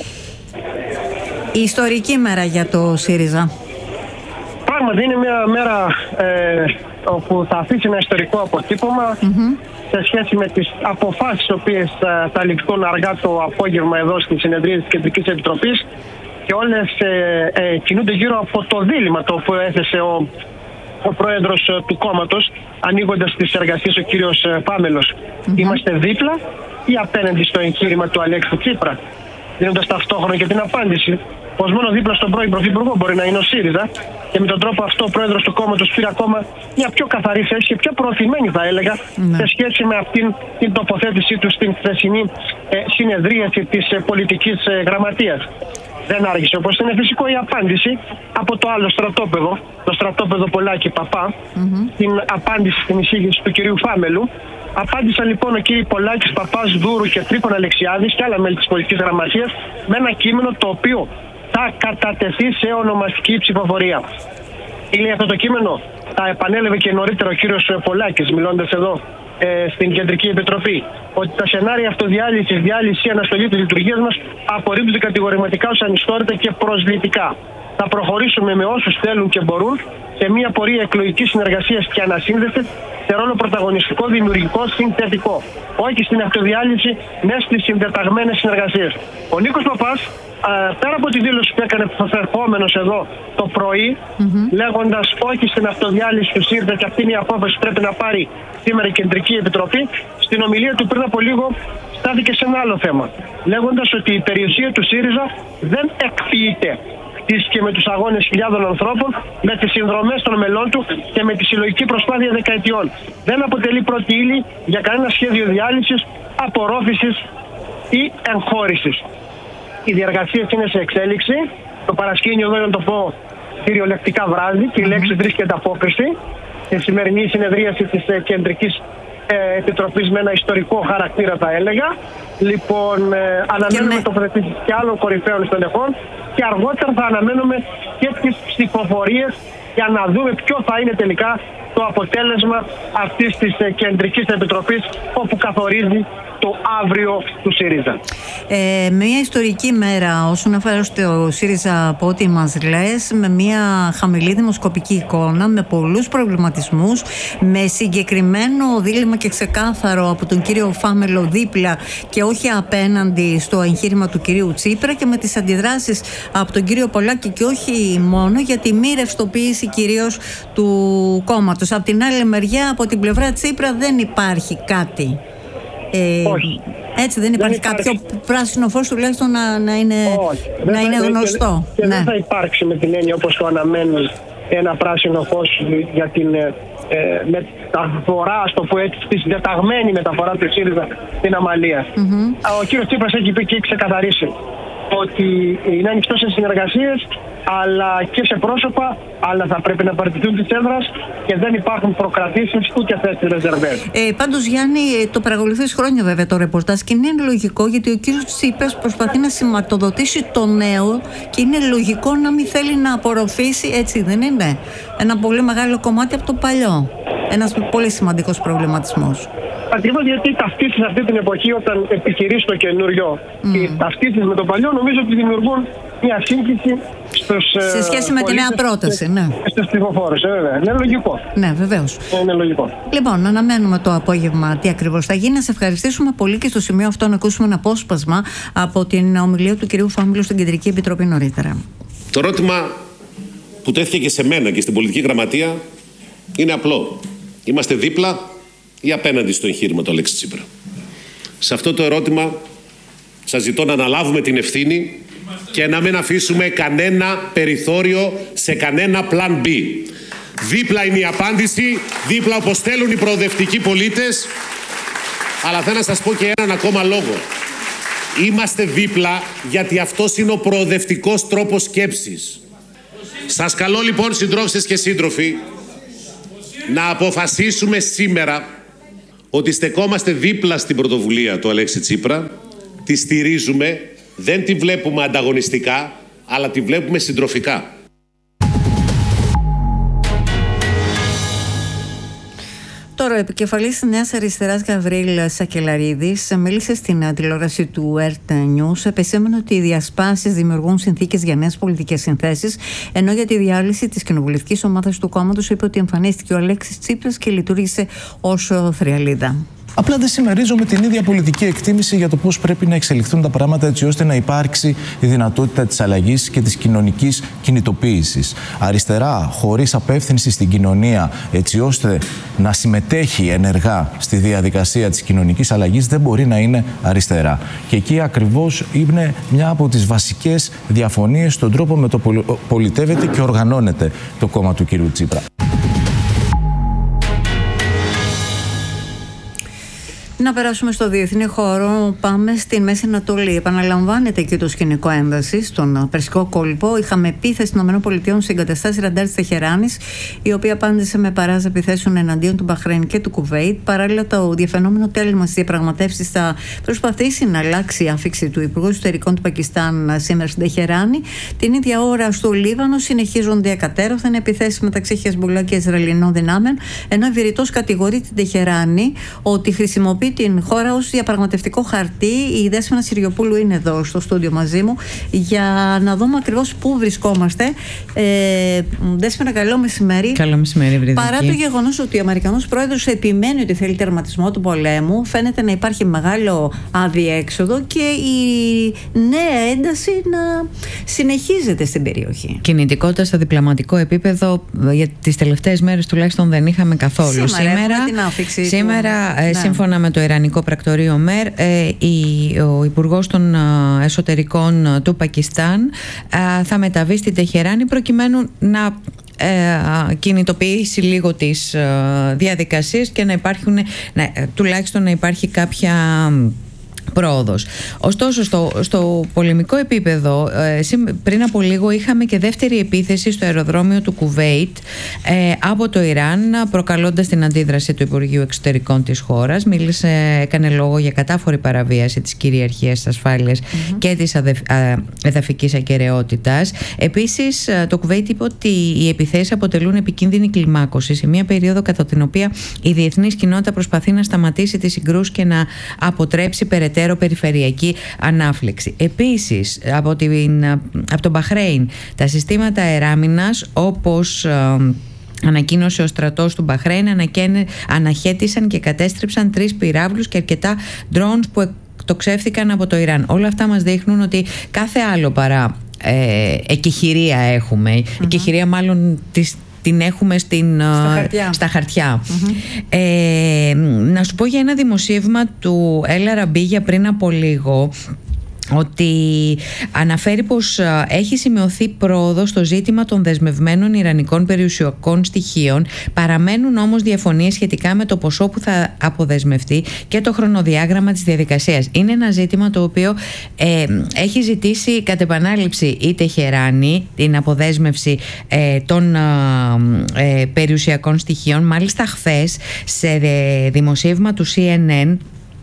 Η ιστορική μέρα για το ΣΥΡΙΖΑ. Πράγματι είναι μια μέρα όπου θα αφήσει ένα ιστορικό αποτύπωμα σε σχέση με τις αποφάσεις οι οποίες θα ληφθούν αργά το απόγευμα εδώ στη συνεδρία της Κεντρικής Επιτροπής, και όλες κινούνται γύρω από το δίλημμα το οποίο έθεσε ο πρόεδρος του κόμματος, ανοίγοντας τις εργασίες ο κύριος Φάμελος. Είμαστε δίπλα ή απέναντι στο εγχείρημα του Αλέξη Τσίπρα? δίνοντας ταυτόχρονα και την απάντηση πως μόνο δίπλα στον πρώην Πρωθυπουργό μπορεί να είναι ο ΣΥΡΙΖΑ, και με τον τρόπο αυτό ο πρόεδρος του κόμματος πήρε ακόμα μια πιο καθαρή θέση και πιο προωθημένη, θα έλεγα, σε σχέση με αυτήν την τοποθέτησή του στην χθεσινή συνεδρίαση της πολιτικής γραμματείας. Δεν άργησε, όπως είναι φυσικό, η απάντηση από το άλλο στρατόπεδο, το στρατόπεδο Πολάκη Παπά, την απάντηση στην εισήγηση του κυρίου Φάμελου. Απάντησαν λοιπόν ο κύριος Πολάκης, Παπάς, Δούρου και Τρίπον Αλεξιάδης και άλλα μέλη της πολιτικής γραμματείας με ένα κείμενο το οποίο θα κατατεθεί σε ονομαστική ψηφοφορία. Τι λέει αυτό το κείμενο? Τα επανέλαβε και νωρίτερα ο κύριος Πολάκης, μιλώντας εδώ στην Κεντρική Επιτροπή, ότι τα σενάρια αυτοδιάλυσης, διάλυση ή αναστολή της λειτουργίας μας απορρίπτονται κατηγορηματικά ως ανιστόρητα και προσβλητικά. Θα προχωρήσουμε με όσους θέλουν και μπορούν σε μια πορεία εκλογικής συνεργασίας και ανασύνδεσης σε ρόλο πρωταγωνιστικό, δημιουργικό, συνθετικό. Όχι στην αυτοδιάλυση, ναι στις συντεταγμένες συνεργασίες. Ο Νίκος Παπάς, πέρα από τη δήλωση που έκανε ερχόμενος εδώ το πρωί, λέγοντας όχι στην αυτοδιάλυση του ΣΥΡΙΖΑ και αυτή είναι η απόφαση που πρέπει να πάρει σήμερα η Κεντρική Επιτροπή, στην ομιλία του πριν από λίγο στάθηκε σε ένα άλλο θέμα, λέγοντας ότι η περιουσία του ΣΥΡΙΖΑ δεν εκποιείται και με τους αγώνες χιλιάδων ανθρώπων, με τις συνδρομές των μελών του και με τη συλλογική προσπάθεια δεκαετιών. Δεν αποτελεί πρώτη ύλη για κανένα σχέδιο διάλυσης, απορρόφησης ή εγχώρησης. Οι διεργασίες είναι σε εξέλιξη. Το παρασκήνιο εδώ, να το πω κυριολεκτικά, βράζει και η λέξη βρίσκεται απόκριση. Η σημερινή συνεδρίαση της Κεντρικής Επιτροπής με ένα ιστορικό χαρακτήρα, θα έλεγα. Λοιπόν, αναμένουμε τοποθετήσεις και άλλων κορυφαίων στελεχών και αργότερα θα αναμένουμε και τις ψηφοφορίες για να δούμε ποιο θα είναι τελικά το αποτέλεσμα αυτής της Κεντρικής Επιτροπής, όπου καθορίζει το αύριο του ΣΥΡΙΖΑ. Μια ιστορική μέρα όσον αφορά στο ΣΥΡΙΖΑ, από ό,τι μας λες, με μια χαμηλή δημοσκοπική εικόνα, με πολλούς προβληματισμούς, με συγκεκριμένο δίλημμα και ξεκάθαρο από τον κύριο Φάμελο δίπλα και όχι απέναντι στο εγχείρημα του κυρίου Τσίπρα, και με τις αντιδράσεις από τον κύριο Πολάκη και όχι μόνο για τη μη ρευστοποίηση κυρίως του κόμματος. Από την άλλη μεριά, από την πλευρά Τσίπρα δεν υπάρχει κάτι. Έτσι δεν υπάρχει κάποιο πράσινο φως τουλάχιστον να είναι γνωστό. Και δεν θα υπάρξει με την έννοια όπως το αναμένει ένα πράσινο φως για την μεταφορά, στο που έτσι, τη διαταγμένη μεταφορά του ΣΥΡΙΖΑ στην Αμαλία. Ο κύριος Τσίπρας έχει πει και έχει ξεκαθαρίσει ότι είναι ανοιχτό σε συνεργασίες αλλά και σε πρόσωπα, αλλά θα πρέπει να παραιτηθούν της έδρας και δεν υπάρχουν προκρατήσεις ούτε θέσεις ρεζερβές. Πάντως, Γιάννη, το παρακολουθείς χρόνια βέβαια το ρεπορτάζ και είναι λογικό, γιατί ο κύριος Τσίπρας προσπαθεί να σηματοδοτήσει το νέο και είναι λογικό να μην θέλει να απορροφήσει, έτσι δεν είναι, ένα πολύ μεγάλο κομμάτι από το παλιό. Ένας πολύ σημαντικός προβληματισμός. Ακριβώς γιατί ταυτίσεις αυτή την εποχή, όταν επιχειρείς το καινούριο, οι ταυτίσεις με το παλιό, νομίζω ότι δημιουργούν μια σύγχυση σε σχέση με τη νέα πρόταση, ναι. Στους ψηφοφόρους, βέβαια. Είναι λογικό. Ναι, βεβαίως. Είναι λογικό. Λοιπόν, αναμένουμε το απόγευμα τι ακριβώς θα γίνει. Να σε ευχαριστήσουμε πολύ και στο σημείο αυτό να ακούσουμε ένα απόσπασμα από την ομιλία του κυρίου Φάμιλου στην Κεντρική Επιτροπή νωρίτερα. Το ερώτημα που τέθηκε και σε μένα και στην πολιτική γραμματεία είναι απλό. Είμαστε δίπλα ή απέναντι στο εγχείρημα του Αλέξη Τσίπρα? Σε αυτό το ερώτημα σας ζητώ να αναλάβουμε την ευθύνη και να μην αφήσουμε κανένα περιθώριο σε κανένα plan B. Δίπλα είναι η απάντηση, δίπλα όπως θέλουν οι προοδευτικοί πολίτες, αλλά θέλω να σας πω και έναν ακόμα λόγο. Είμαστε δίπλα γιατί αυτός είναι ο προοδευτικός τρόπος σκέψης. Σας καλώ λοιπόν, συντρόφισσες και σύντροφοι, να αποφασίσουμε σήμερα ότι στεκόμαστε δίπλα στην πρωτοβουλία του Αλέξη Τσίπρα, τη στηρίζουμε, δεν τη βλέπουμε ανταγωνιστικά, αλλά τη βλέπουμε συντροφικά. Τώρα, ο επικεφαλής της Νέας Αριστεράς Γαβρίλ Σακελαρίδης μίλησε στην τηλεόραση του RT News, επεσήμενε ότι οι διασπάσεις δημιουργούν συνθήκες για νέες πολιτικές συνθέσεις, ενώ για τη διάλυση της κοινοβουλευτικής ομάδας του κόμματος είπε ότι εμφανίστηκε ο Αλέξης Τσίπρας και λειτουργήσε ως θριαλίδα. Απλά δεν συμμερίζομαι την ίδια πολιτική εκτίμηση για το πώς πρέπει να εξελιχθούν τα πράγματα έτσι ώστε να υπάρξει η δυνατότητα της αλλαγής και της κοινωνικής κινητοποίησης. Αριστερά, χωρίς απεύθυνση στην κοινωνία, έτσι ώστε να συμμετέχει ενεργά στη διαδικασία της κοινωνικής αλλαγής, δεν μπορεί να είναι αριστερά. Και εκεί ακριβώς είναι μια από τις βασικές διαφωνίες στον τρόπο με το πολιτεύεται και οργανώνεται το κόμμα του κ. Τσίπρα. Να περάσουμε στο διεθνή χώρο. Πάμε στην Μέση Ανατολή. Επαναλαμβάνεται και το σκηνικό ένταση στον Περσικό κόλπο. Είχαμε επίθεση των ΗΠΑ σε εγκαταστάσεις ραντάρ της Τεχεράνης, η οποία απάντησε με παράζα επιθέσεων εναντίον του Μπαχρέιν και του Κουβέιτ. Παράλληλα, το διαφαινόμενο τέλμα στις διαπραγματεύσεις θα προσπαθήσει να αλλάξει η άφιξη του Υπουργού Εσωτερικών του Πακιστάν σήμερα στην Τεχεράνη. Την ίδια ώρα στο Λίβανο συνεχίζονται εκατέρωθεν επιθέσεις μεταξύ Χεσμπολά και Ισραηλινών δυνάμεων, ενώ ευηρετός κατηγορεί την Τεχεράνη ότι χρησιμοποιεί την χώρα ως διαπραγματευτικό χαρτί. Η Δέσποινα Συριοπούλου είναι εδώ στο στούντιο μαζί μου για να δούμε ακριβώς πού βρισκόμαστε. Δέσποινα, καλό μεσημέρι. Καλό μεσημέρι, Βρυδική. Παρά το γεγονός ότι ο Αμερικανός πρόεδρος επιμένει ότι θέλει τερματισμό του πολέμου, φαίνεται να υπάρχει μεγάλο αδιέξοδο και η νέα ένταση να συνεχίζεται στην περιοχή. Κινητικότητα στο διπλωματικό επίπεδο για τις τελευταίες μέρες τουλάχιστον δεν είχαμε καθόλου. Σήμερα σύμφωνα με το Ιρανικό πρακτορείο ΜΕΡ, ο Υπουργός των Εσωτερικών του Πακιστάν θα μεταβεί στην Τεχεράνη προκειμένου να κινητοποιήσει λίγο τις διαδικασίες και να υπάρχουν, τουλάχιστον να υπάρχει κάποια πρόοδος. Ωστόσο, στο πολεμικό επίπεδο, πριν από λίγο είχαμε και δεύτερη επίθεση στο αεροδρόμιο του Κουβέιτ από το Ιράν, προκαλώντας την αντίδραση του Υπουργείου Εξωτερικών της χώρας. Έκανε λόγο για κατάφορη παραβίαση της κυριαρχίας, της ασφάλειας και της εδαφικής ακεραιότητας. Επίσης, το Κουβέιτ είπε ότι οι επιθέσεις αποτελούν επικίνδυνη κλιμάκωση σε μια περίοδο κατά την οποία η διεθνής κοινότητα προσπαθεί να σταματήσει τις συγκρούσεις και να αποτρέψει περαιτέρω περιφερειακή ανάφλεξη. Επίσης, από τον Μπαχρέιν, τα συστήματα αεράμινας, όπως ανακοίνωσε ο στρατός του Μπαχρέιν, αναχέτησαν και κατέστρεψαν 3 πυράβλους και αρκετά drones που εκτοξεύθηκαν από το Ιράν. Όλα αυτά μας δείχνουν ότι κάθε άλλο παρά εκεχηρία έχουμε. Εκεχηρία μάλλον την έχουμε στα χαρτιά. Να σου πω για ένα δημοσίευμα του Έλα Ραμπίγια πριν από λίγο, ότι αναφέρει πως έχει σημειωθεί πρόοδος στο ζήτημα των δεσμευμένων ιρανικών περιουσιακών στοιχείων. Παραμένουν όμως διαφωνίες σχετικά με το ποσό που θα αποδεσμευτεί και το χρονοδιάγραμμα της διαδικασίας. Είναι ένα ζήτημα το οποίο έχει ζητήσει κατ' επανάληψη η Τεχεράνη, την αποδέσμευση των περιουσιακών στοιχείων. Μάλιστα χθες σε δημοσίευμα του CNN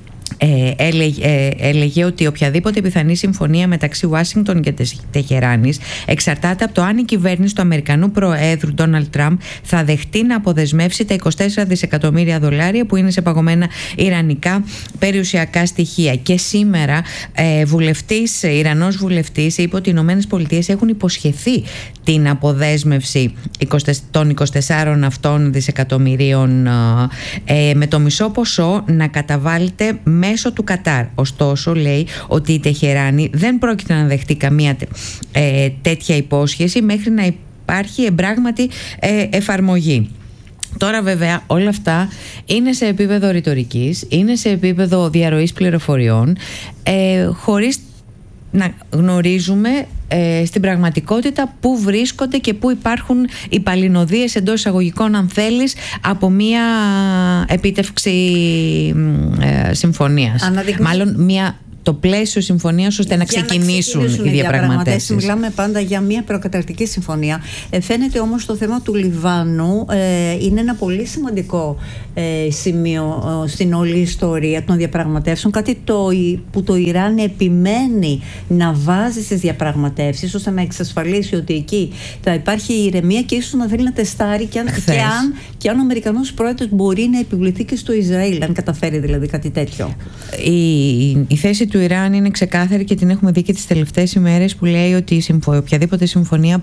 έλεγε ότι οποιαδήποτε πιθανή συμφωνία μεταξύ Ουάσιγκτον και Τεχεράνης εξαρτάται από το αν η κυβέρνηση του Αμερικανού Προέδρου Ντόναλντ Τραμπ θα δεχτεί να αποδεσμεύσει τα 24 δισεκατομμύρια δολάρια που είναι σε παγωμένα ιρανικά περιουσιακά στοιχεία. Και σήμερα Ιρανός βουλευτής είπε ότι οι Ηνωμένες Πολιτείες έχουν υποσχεθεί την αποδέσμευση των 24 αυτών δισεκατομμυρίων με το μισό ποσό να καταβάλλεται μέσω του Κατάρ. Ωστόσο, λέει ότι η Τεχεράνη δεν πρόκειται να δεχτεί καμία τέτοια υπόσχεση μέχρι να υπάρχει εμπράγματη εφαρμογή. Τώρα βέβαια όλα αυτά είναι σε επίπεδο ρητορικής, είναι σε επίπεδο διαρροής πληροφοριών, χωρίς να γνωρίζουμε στην πραγματικότητα πού βρίσκονται και πού υπάρχουν οι παλινοδίες εντός εισαγωγικών, αν θέλεις, από μία επίτευξη συμφωνίας. Μάλλον το πλαίσιο συμφωνίας ώστε να ξεκινήσουν οι διαπραγματεύσεις. Μιλάμε πάντα για μια προκαταρκτική συμφωνία. Φαίνεται όμως το θέμα του Λιβάνου είναι ένα πολύ σημαντικό σημείο στην όλη ιστορία των διαπραγματεύσεων. Κάτι που το Ιράν επιμένει να βάζει στις διαπραγματεύσεις ώστε να εξασφαλίσει ότι εκεί θα υπάρχει ηρεμία και ίσως να θέλει να τεστάρει και αν ο Αμερικανός πρόεδρος μπορεί να επιβληθεί και στο Ισραήλ, αν καταφέρει δηλαδή κάτι τέτοιο. Η θέση του Ιράν είναι ξεκάθαρη και την έχουμε δει και τις τελευταίες ημέρες, που λέει ότι οποιαδήποτε συμφωνία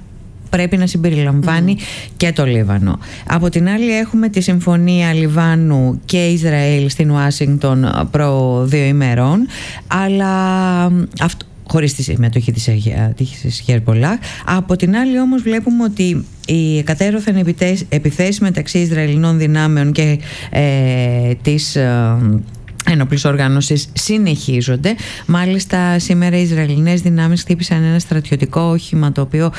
πρέπει να συμπεριλαμβάνει και το Λίβανο. Από την άλλη έχουμε τη συμφωνία Λιβάνου και Ισραήλ στην Ουάσιγκτον προ 2 ημερών, αλλά αυτό χωρίς τη συμμετοχή της Χεσμπολάχ. Από την άλλη όμως βλέπουμε ότι οι εκατέρωθεν επιθέσεις μεταξύ Ισραηλινών δυνάμεων και της ένοπλης οργάνωσης συνεχίζονται. Μάλιστα σήμερα οι Ισραηλινές δυνάμεις χτύπησαν ένα στρατιωτικό όχημα το οποίο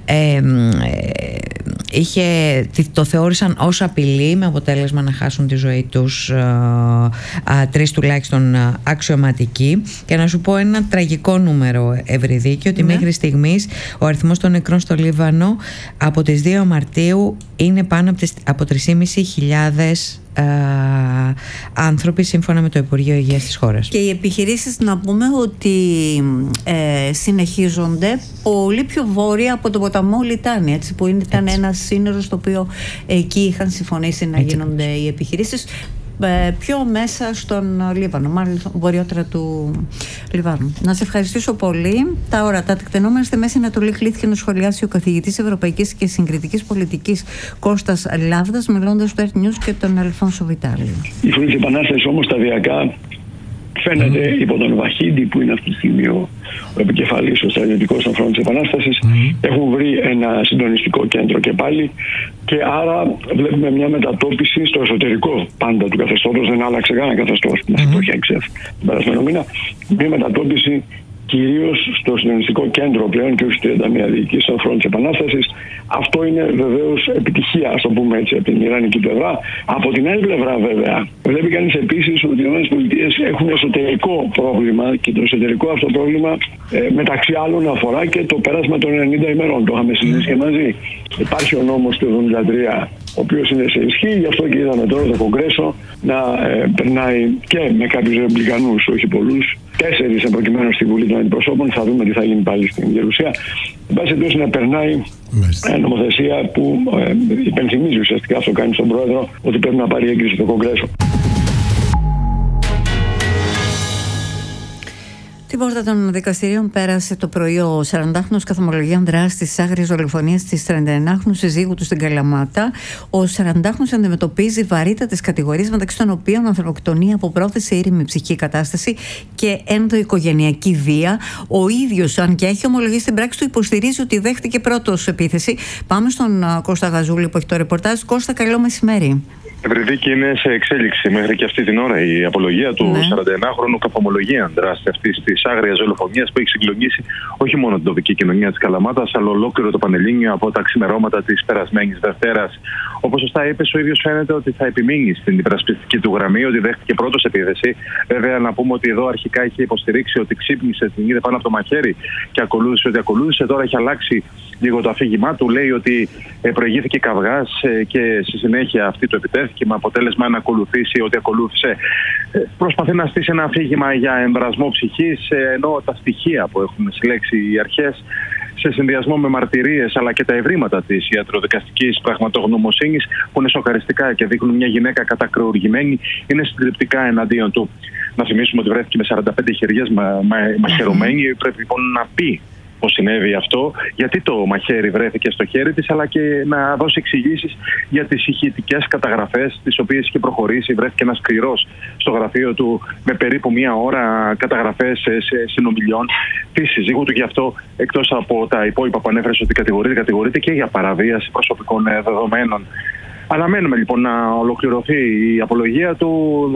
το θεώρησαν ως απειλή, με αποτέλεσμα να χάσουν τη ζωή τους 3 τουλάχιστον αξιωματικοί. Και να σου πω ένα τραγικό νούμερο, Ευρυδίκη, ότι μέχρι στιγμής ο αριθμός των νεκρών στο Λίβανο από τις 2 Μαρτίου είναι πάνω από 3.500 άνθρωποι, σύμφωνα με το Υπουργείο Υγείας της χώρας. Και οι επιχειρήσεις, να πούμε ότι συνεχίζονται πολύ πιο βόρεια από τον ποταμό Λιτάνη, έτσι, που ήταν ένα σύνορο στο οποίο εκεί είχαν συμφωνήσει να γίνονται οι επιχειρήσεις, πιο μέσα στον Λίβανο, μάλλον βορειότερα του Λιβάνου. Να σε ευχαριστήσω πολύ. Τα τεκτενόμενα στη Μέση Ανατολή κλήθηκε να σχολιάσει ο καθηγητής Ευρωπαϊκής και Συγκριτικής Πολιτικής Κώστας Λάβδας, μιλώντας του Earth News και τον Αλφόνσο Βιτάλιο. Η φωνή της Επανάστασης όμως σταδιακά φαίνεται υπό τον Βαχίντη, που είναι αυτή τη στιγμή ο επικεφαλής, ο στρατιωτικός των φρόντων της Επανάστασης, έχουν βρει ένα συντονιστικό κέντρο και πάλι, και άρα βλέπουμε μια μετατόπιση στο εσωτερικό πάντα του καθεστώτος. Δεν άλλαξε κανένα καθεστώς μας το Χέξεφ τον περασμένο μήνα. Μια μετατόπιση κυρίως στο συντονιστικό κέντρο πλέον και όχι στη 31 διοικήσεις των φρόντων της Επανάστασης. Αυτό είναι βεβαίως επιτυχία, ας το πούμε έτσι, από την Ιρανική πλευρά. Από την άλλη πλευρά, βέβαια, βλέπει κανείς επίσης ότι οι ΗΠΑ έχουν εσωτερικό πρόβλημα, και το εσωτερικό αυτό πρόβλημα μεταξύ άλλων αφορά και το πέρασμα των 90 ημερών. Το είχαμε συζητήσει και μαζί. Υπάρχει ο νόμος του 1973, ο οποίος είναι σε ισχύ, γι' αυτό και είδαμε τώρα το Κογκρέσο να περνάει και με κάποιους ρεπουμπλικανούς, όχι πολλούς, 4 προκειμένου στη Βουλή των Αντιπροσώπων. Θα δούμε τι θα γίνει πάλι στην Γερουσία. Εν πάση περιπτώσει, να περνάει νομοθεσία που υπενθυμίζει ουσιαστικά, αυτό κάνει στον Πρόεδρο, ότι πρέπει να πάρει έγκριση στο Κογκρέσο. Την πόρτα των δικαστηρίων πέρασε το πρωί ο 40χρονος καθομολογίων δράσης της άγριας δολοφονίας της 39χρονου συζύγου του στην Καλαμάτα. Ο 40χρονος αντιμετωπίζει βαρύτατες κατηγορίες, μεταξύ των οποίων ανθρωποκτονία από πρόθεση, ήρεμη ψυχική κατάσταση και ενδοοικογενειακή βία. Ο ίδιος, αν και έχει ομολογήσει στην πράξη του, υποστηρίζει ότι δέχτηκε πρώτος επίθεση. Πάμε στον Κώστα Γαζούλη που έχει το ρεπορτάζ. Κώστα, καλό μεσημέρι. Ευρυδίκη, είναι σε εξέλιξη μέχρι και αυτή την ώρα η απολογία του 41χρονου καθομολογία δράση αυτή τη άγρια δολοφονία που έχει συγκλονίσει όχι μόνο την τοπική κοινωνία τη Καλαμάτας, αλλά ολόκληρο το Πανελλήνιο από τα ξημερώματα τη περασμένη Δευτέρα. Όπως σωστά είπε, ο ίδιος φαίνεται ότι θα επιμείνει στην υπερασπιστική του γραμμή, ότι δέχτηκε πρώτος επίθεση. Βέβαια, να πούμε ότι εδώ αρχικά είχε υποστηρίξει ότι ξύπνησε, την είδε πάνω από το μαχαίρι και ακολούθησε ό,τι ακολούθησε. Τώρα έχει αλλάξει λίγο το αφήγημά του. Λέει ότι προηγήθηκε καυγάς και στη συνέχεια αυτή το επιτέθηκε, με αποτέλεσμα να ακολουθήσει ό,τι ακολούθησε. Προσπαθεί να στήσει ένα αφήγημα για εμβρασμό ψυχής, ενώ τα στοιχεία που έχουν συλλέξει οι αρχές, σε συνδυασμό με μαρτυρίες αλλά και τα ευρήματα της ιατροδικαστικής πραγματογνωμοσύνης, που είναι σοκαριστικά και δείχνουν μια γυναίκα κατακρεουργημένη, είναι συντριπτικά εναντίον του. Να θυμίσουμε ότι βρέθηκε με 45 χεριές μαχαιρωμένη. Πρέπει λοιπόν να πει πώς συνέβη αυτό, γιατί το μαχαίρι βρέθηκε στο χέρι της, αλλά και να δώσει εξηγήσεις για τις ηχητικές καταγραφές, τις οποίες είχε προχωρήσει. Βρέθηκε ένας σκληρός στο γραφείο του με περίπου 1 ώρα καταγραφές συνομιλιών της συζύγου του. Γι' αυτό, εκτός από τα υπόλοιπα που ανέφερε ότι κατηγορείται και για παραβίαση προσωπικών δεδομένων. Αναμένουμε λοιπόν να ολοκληρωθεί η απολογία του.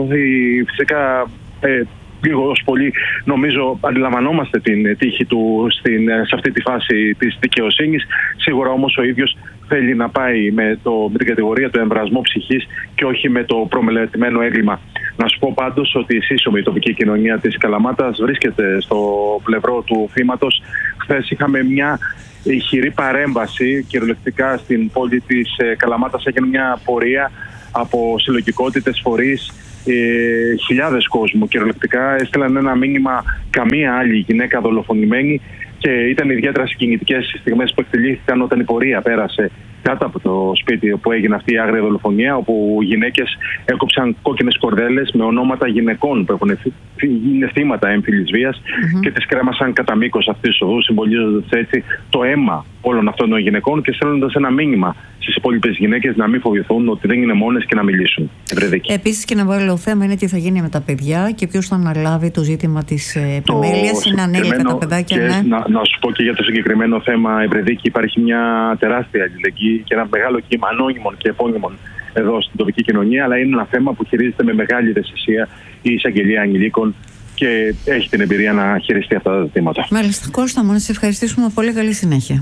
Φυσικά, λίγο ως πολύ νομίζω αντιλαμβανόμαστε την τύχη του σε αυτή τη φάση της δικαιοσύνης. Σίγουρα όμως ο ίδιος θέλει να πάει με την κατηγορία του εμβρασμού ψυχής και όχι με το προμελετημένο έγκλημα. Να σου πω πάντως ότι η σύσσωμη τοπική κοινωνία της Καλαμάτας βρίσκεται στο πλευρό του θύματος. Χθες είχαμε μια ηχηρή παρέμβαση, κυριολεκτικά στην πόλη της Καλαμάτας έγινε μια πορεία από συλλογικότητες, φορείς, χιλιάδες κόσμου κυριολεκτικά έστειλαν ένα μήνυμα, καμία άλλη γυναίκα δολοφονημένη, και ήταν ιδιαίτερα συγκινητικές οι στιγμές που εκτελήθηκαν όταν η πορεία πέρασε κάτω από το σπίτι όπου έγινε αυτή η άγρια δολοφονία, όπου γυναίκες έκοψαν κόκκινες κορδέλες με ονόματα γυναικών που είναι θύματα έμφυλης βίας και τις κρέμασαν κατά μήκος αυτής της οδού, συμβολίζοντας έτσι το αίμα όλων αυτών των γυναικών και στέλνοντας ένα μήνυμα στις υπόλοιπες γυναίκες να μην φοβηθούν, ότι δεν είναι μόνες και να μιλήσουν. Επίσης, και να βάλω θέμα είναι τι θα γίνει με τα παιδιά και ποιος θα αναλάβει το ζήτημα της επιμέλειας. Είναι ανήλικα τα παιδάκια, ναι. Να σου πω και για το συγκεκριμένο θέμα, Ευρεδίκη, υπάρχει μια τεράστια αλληλεγγύη και ένα μεγάλο κύμα ανώνυμων και επώνυμων εδώ στην τοπική κοινωνία, αλλά είναι ένα θέμα που χειρίζεται με μεγάλη ευαισθησία η εισαγγελία ανηλίκων και έχει την εμπειρία να χειριστεί αυτά τα ζητήματα. Μάλιστα, Κώστα, να σε ευχαριστήσουμε πολύ. Καλή συνέχεια.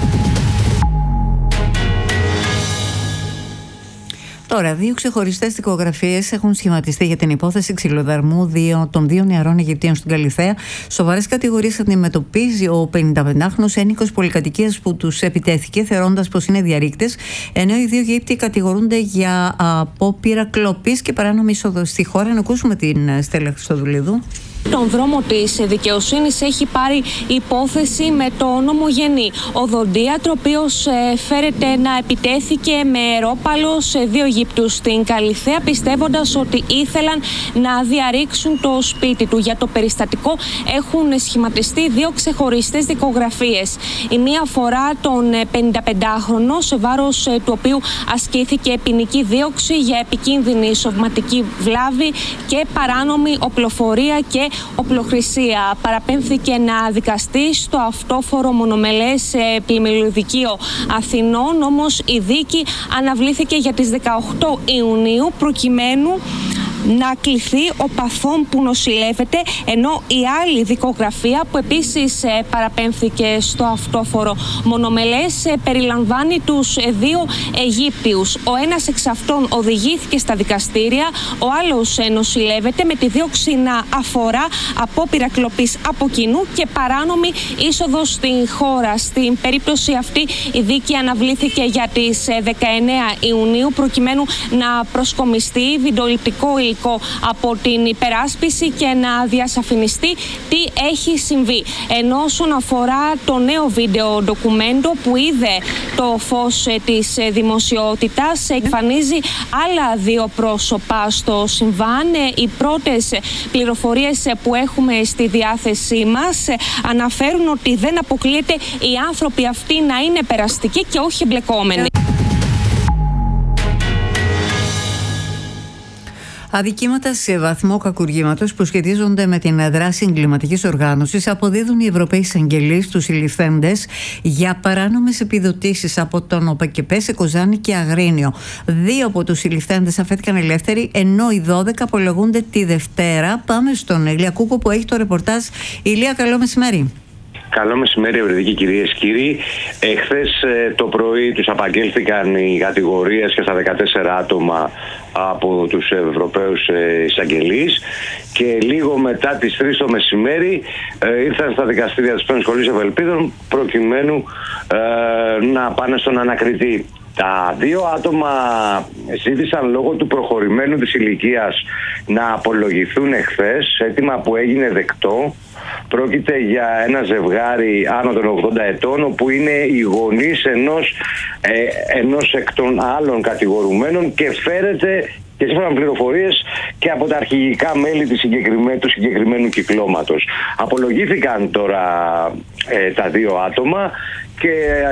Τώρα, 2 ξεχωριστές δικογραφίες έχουν σχηματιστεί για την υπόθεση ξυλοδαρμού των 2 νεαρών Αιγυπτίων στην Καλιθέα. Σοβαρές κατηγορίες αντιμετωπίζει ο 55χρονος ένοικος πολυκατοικίας που τους επιτέθηκε, θεωρώντας πως είναι διαρρήκτες, ενώ οι 2 Αιγύπτιοι κατηγορούνται για απόπειρα κλοπής και παράνομη είσοδο στη χώρα. Να ακούσουμε την Στέλλα Χριστοδουλίδου. Τον δρόμο της δικαιοσύνης έχει πάρει υπόθεση με τον ομογενή οδοντίατρο, ο οποίος φέρεται να επιτέθηκε με ρόπαλο σε 2 Αιγύπτιους στην Καλιθέα, πιστεύοντας ότι ήθελαν να διαρρήξουν το σπίτι του. Για το περιστατικό έχουν σχηματιστεί 2 ξεχωριστές δικογραφίες. Η μία αφορά τον 55χρονο, σε βάρος του οποίου ασκήθηκε ποινική δίωξη για επικίνδυνη σωματική βλάβη και παράνομη οπλοφορία και οπλοχρησία. Παραπέμφθηκε να δικαστεί στο αυτόφορο μονομελές πλημμυροδικείο Αθηνών, όμως η δίκη αναβλήθηκε για τις 18 Ιουνίου προκειμένου να κληθεί ο παθών που νοσηλεύεται, ενώ η άλλη δικογραφία που επίσης παραπέμφθηκε στο αυτόφορο μονομελές περιλαμβάνει τους 2 Αιγύπτιους. Ο ένας εξ αυτών οδηγήθηκε στα δικαστήρια, ο άλλος νοσηλεύεται με τη δίωξη να αφορά απόπειρα κλοπής από κοινού και παράνομη είσοδο στην χώρα. Στην περίπτωση αυτή η δίκη αναβλήθηκε για τις 19 Ιουνίου προκειμένου να προσκομιστεί βιντεοληπτικό υλικό από την υπεράσπιση και να διασαφινιστεί τι έχει συμβεί. Ενώ όσον αφορά το νέο βίντεο ντοκουμέντο που είδε το φως της δημοσιότητας, εμφανίζει άλλα 2 πρόσωπα στο συμβάν. Οι πρώτες πληροφορίες που έχουμε στη διάθεσή μας αναφέρουν ότι δεν αποκλείεται οι άνθρωποι αυτοί να είναι περαστικοί και όχι εμπλεκόμενοι. Αδικήματα σε βαθμό κακουργήματος που σχετίζονται με την δράση εγκληματικής οργάνωσης αποδίδουν οι Ευρωπαίοι εισαγγελείς στους συλληφθέντες για παράνομες επιδοτήσεις από τον ΟΠΕΚΕΠΕ σε Κοζάνη και Αγρίνιο. 2 από τους συλληφθέντες αφέθηκαν ελεύθεροι, ενώ οι 12 απολογούνται τη Δευτέρα. Πάμε στον Ηλία Κούκο που έχει το ρεπορτάζ. Ηλία, καλό μεσημέρι. Καλό μεσημέρι, Ευρεδίκη, κυρίες και κύριοι. Χθες το πρωί τους απαγγέλθηκαν οι κατηγορίες και στα 14 άτομα από τους Ευρωπαίους εισαγγελείς και λίγο μετά τις 3 το μεσημέρι ήρθαν στα δικαστήρια της Πέμπτης Σχολής Ευελπίδων προκειμένου να πάνε στον ανακριτή. Τα 2 άτομα ζήτησαν λόγω του προχωρημένου της ηλικίας να απολογηθούν εχθές, αίτημα που έγινε δεκτό. Πρόκειται για ένα ζευγάρι άνω των 80 ετών, όπου είναι οι γονείς ενός εκ των άλλων κατηγορουμένων και φέρεται και σύμφωνα με πληροφορίες και από τα αρχηγικά μέλη του συγκεκριμένου κυκλώματος. Απολογήθηκαν τώρα τα 2 άτομα και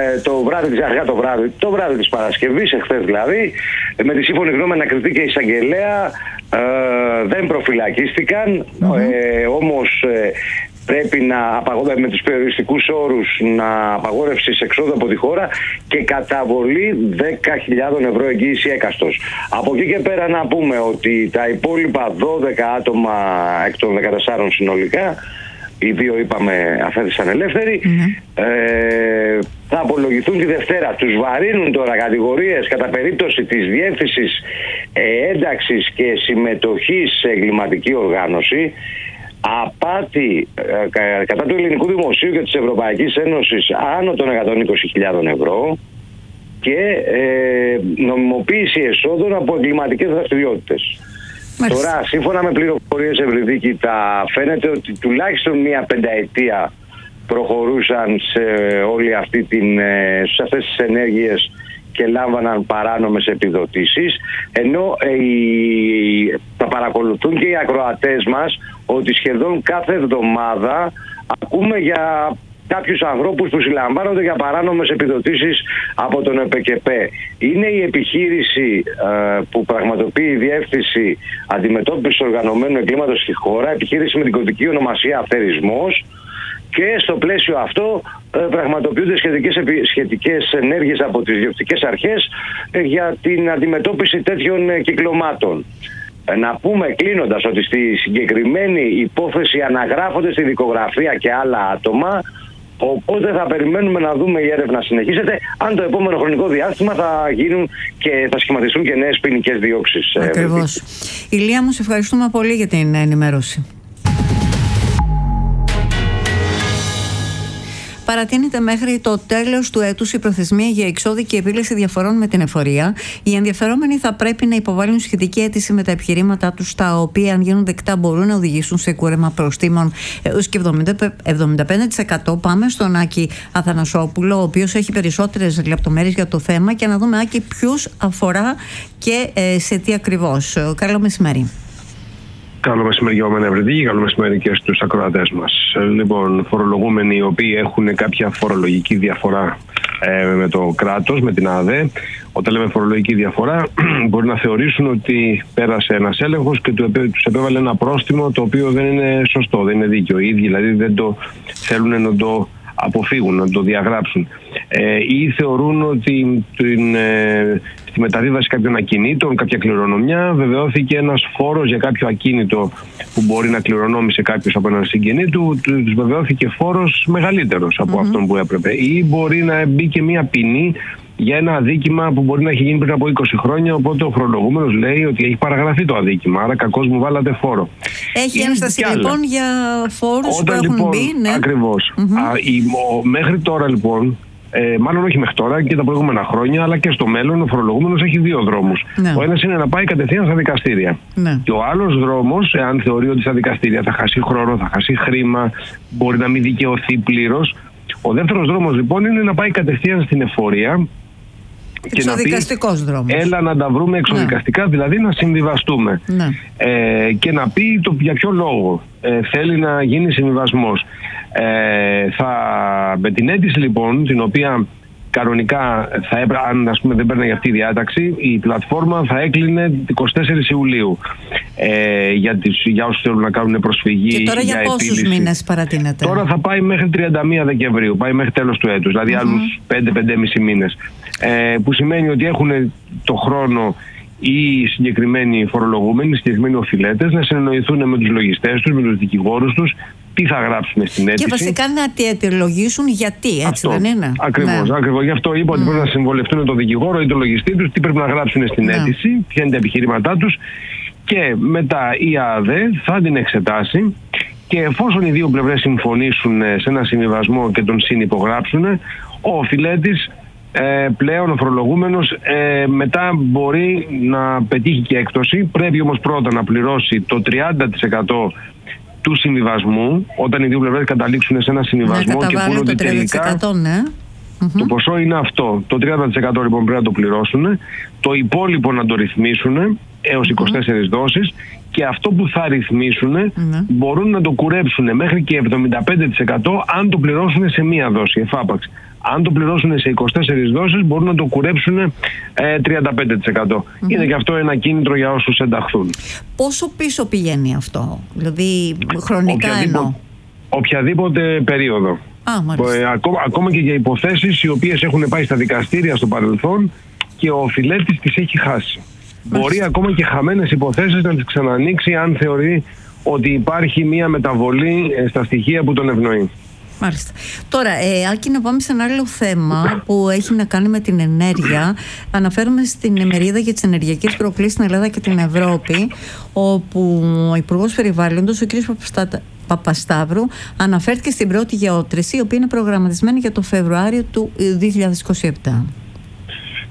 το βράδυ της Παρασκευής, εχθές δηλαδή, με τη σύμφωνη γνώμη ανακριτή και εισαγγελέα δεν προφυλακίστηκαν, όμως πρέπει να απαγορεύσει με τους περιοριστικούς όρους να απαγόρευση εξόδου από τη χώρα και καταβολή 10.000 ευρώ εγγύηση έκαστος. Από εκεί και πέρα να πούμε ότι τα υπόλοιπα 12 άτομα εκ των 14 συνολικά, οι 2 είπαμε αφέθησαν ελεύθεροι, θα απολογηθούν τη Δευτέρα. Τους βαρύνουν τώρα κατηγορίες κατά περίπτωση της διεύθυνσης ένταξης και συμμετοχής σε εγκληματική οργάνωση, απάτη κατά του ελληνικού δημοσίου και της Ευρωπαϊκής Ένωσης άνω των 120.000 ευρώ και νομιμοποίηση εσόδων από εγκληματικές δραστηριότητες. Τώρα, σύμφωνα με πληροφορίες, Ευρυδίκη, φαίνεται ότι τουλάχιστον μία πενταετία προχωρούσαν σε όλη αυτή σε αυτές τις ενέργειες και λάμβαναν παράνομες επιδοτήσεις, ενώ τα παρακολουθούν και οι ακροατές μας ότι σχεδόν κάθε εβδομάδα ακούμε για κάποιους ανθρώπους που συλλαμβάνονται για παράνομες επιδοτήσεις από τον ΕΠΚΕΠΕ. Είναι η επιχείρηση που πραγματοποιεί η Διεύθυνση Αντιμετώπισης Οργανωμένου Εγκλήματος στη χώρα, επιχείρηση με την κωδική ονομασία Αφαιρισμός, και στο πλαίσιο αυτό πραγματοποιούνται σχετικές ενέργειες από τις διοκτικές αρχές για την αντιμετώπιση τέτοιων κυκλωμάτων. Να πούμε κλείνοντας ότι στη συγκεκριμένη υπόθεση αναγράφονται στη δικογραφία και άλλα άτομα, οπότε θα περιμένουμε να δούμε η έρευνα συνεχίζεται. Αν το επόμενο χρονικό διάστημα θα γίνουν και θα σχηματιστούν και νέες ποινικές διώξεις. Ακριβώς. Ηλία μου, σε ευχαριστούμε πολύ για την ενημέρωση. Παρατείνεται μέχρι το τέλος του έτους η προθεσμία για εξώδικη επίλυση διαφορών με την εφορία. Οι ενδιαφερόμενοι θα πρέπει να υποβάλουν σχετική αίτηση με τα επιχειρήματά τους, τα οποία, αν γίνουν δεκτά, μπορούν να οδηγήσουν σε κούρεμα προστίμων έως και 75%. Πάμε στον Άκη Αθανασόπουλο, ο οποίος έχει περισσότερες λεπτομέρειες για το θέμα, και να δούμε, Άκη, ποιους αφορά και σε τι ακριβώς. Καλό μεσημέρι. Καλό μεσημέρι για μένα, Ευρετή, και καλό μεσημέρι και στους ακροατές μας. Λοιπόν, φορολογούμενοι οι οποίοι έχουν κάποια φορολογική διαφορά με το κράτος, με την ΑΔΕ, όταν λέμε φορολογική διαφορά, μπορεί να θεωρήσουν ότι πέρασε ένας έλεγχος και τους επέβαλε ένα πρόστιμο το οποίο δεν είναι σωστό, δεν είναι δίκαιο. Οι ίδιοι δηλαδή δεν το θέλουν να το αποφύγουν, να το διαγράψουν. Ή θεωρούν ότι στη μεταβίβαση κάποιων ακινήτων, κάποια κληρονομιά, βεβαιώθηκε ένας φόρος για κάποιο ακίνητο που μπορεί να κληρονόμησε κάποιος από έναν συγγενή του, τους βεβαιώθηκε φόρος μεγαλύτερος από αυτόν που έπρεπε. Ή μπορεί να μπει και μια ποινή για ένα αδίκημα που μπορεί να έχει γίνει πριν από 20 χρόνια, οπότε ο φορολογούμενος λέει ότι έχει παραγραφεί το αδίκημα, άρα κακώς μου βάλατε φόρο. Έχει ένσταση λοιπόν για φόρους που έχουν λοιπόν, μπει, ναι. Ακριβώς. Μέχρι τώρα λοιπόν, μάλλον όχι μέχρι τώρα και τα προηγούμενα χρόνια, αλλά και στο μέλλον, ο φορολογούμενος έχει δύο δρόμους. Ναι. Ο ένας είναι να πάει κατευθείαν στα δικαστήρια. Ναι. Και ο άλλος δρόμος, εάν θεωρεί ότι στα δικαστήρια θα χάσει χρόνο, θα χάσει χρήμα, μπορεί να μην δικαιωθεί πλήρως. Ο δεύτερος δρόμος λοιπόν είναι να πάει κατευθείαν στην εφορία. Εξοδικαστικός δρόμος. Έλα να τα βρούμε εξοδικαστικά, δηλαδή να συμβιβαστούμε. Ναι. Και να πει για ποιο λόγο θέλει να γίνει συμβιβασμός. Με την αίτηση λοιπόν, την οποία κανονικά θα έπρεπε, αν ας πούμε δεν παίρνει αυτή η διάταξη, η πλατφόρμα θα έκλεινε 24 Ιουλίου για όσους θέλουν να κάνουν προσφυγή. Και τώρα για πόσους μήνες παρατείνεται? Τώρα θα πάει μέχρι 31 Δεκεμβρίου, πάει μέχρι τέλος του έτους, δηλαδή άλλους 5-5,5 μήνες. Που σημαίνει ότι έχουν το χρόνο οι συγκεκριμένοι φορολογούμενοι, οι συγκεκριμένοι οφειλέτες να συνεννοηθούν με τους λογιστές τους, με τους δικηγόρους τους, τι θα γράψουν στην αίτηση. Και βασικά να αιτιολογήσουν γιατί, έτσι δεν είναι? Ακριβώς, ναι. Ακριβώς. Γι' αυτό είπα ότι πρέπει να συμβολευτούν τον δικηγόρο ή τον λογιστή τους, τι πρέπει να γράψουν στην αίτηση, ποια είναι τα επιχειρήματά τους, και μετά η ΑΔΕ θα την εξετάσει, και εφόσον οι δύο πλευρές συμφωνήσουν σε ένα συμβιβασμό και τον συνυπογράψουν, ο οφειλέτης πλέον ο φορολογούμενος μετά μπορεί να πετύχει και έκπτωση. Πρέπει όμως πρώτα να πληρώσει το 30% του συμβιβασμού, όταν οι δύο πλευρές καταλήξουν σε ένα συμβιβασμό και πούν ότι τελικά το ποσό είναι αυτό. Το 30% λοιπόν πρέπει να το πληρώσουν, το υπόλοιπο να το ρυθμίσουν έως 24 δόσεις, και αυτό που θα ρυθμίσουν μπορούν να το κουρέψουν μέχρι και 75% αν το πληρώσουν σε μία δόση εφάπαξ. Αν το πληρώσουν σε 24 δόσεις μπορούν να το κουρέψουν 35%. Είναι και αυτό ένα κίνητρο για όσους ενταχθούν. Πόσο πίσω πηγαίνει αυτό, δηλαδή χρονικά εννοώ? Οποιαδήποτε περίοδο. Ακόμα και για υποθέσεις οι οποίες έχουν πάει στα δικαστήρια στο παρελθόν και ο οφειλέτης τις έχει χάσει. Μπορεί ακόμα και χαμένες υποθέσεις να τις ξανανοίξει αν θεωρεί ότι υπάρχει μία μεταβολή στα στοιχεία που τον ευνοεί. Μάλιστα. Τώρα, Άκη, να πάμε σε ένα άλλο θέμα που έχει να κάνει με την ενέργεια. Αναφέρομαι στην ημερίδα για τις ενεργειακές προκλήσεις στην Ελλάδα και την Ευρώπη, όπου ο Υπουργός Περιβάλλοντος, ο κ. Παπασταύρου, αναφέρθηκε στην πρώτη γεώτρηση, η οποία είναι προγραμματισμένη για το Φεβρουάριο του 2027.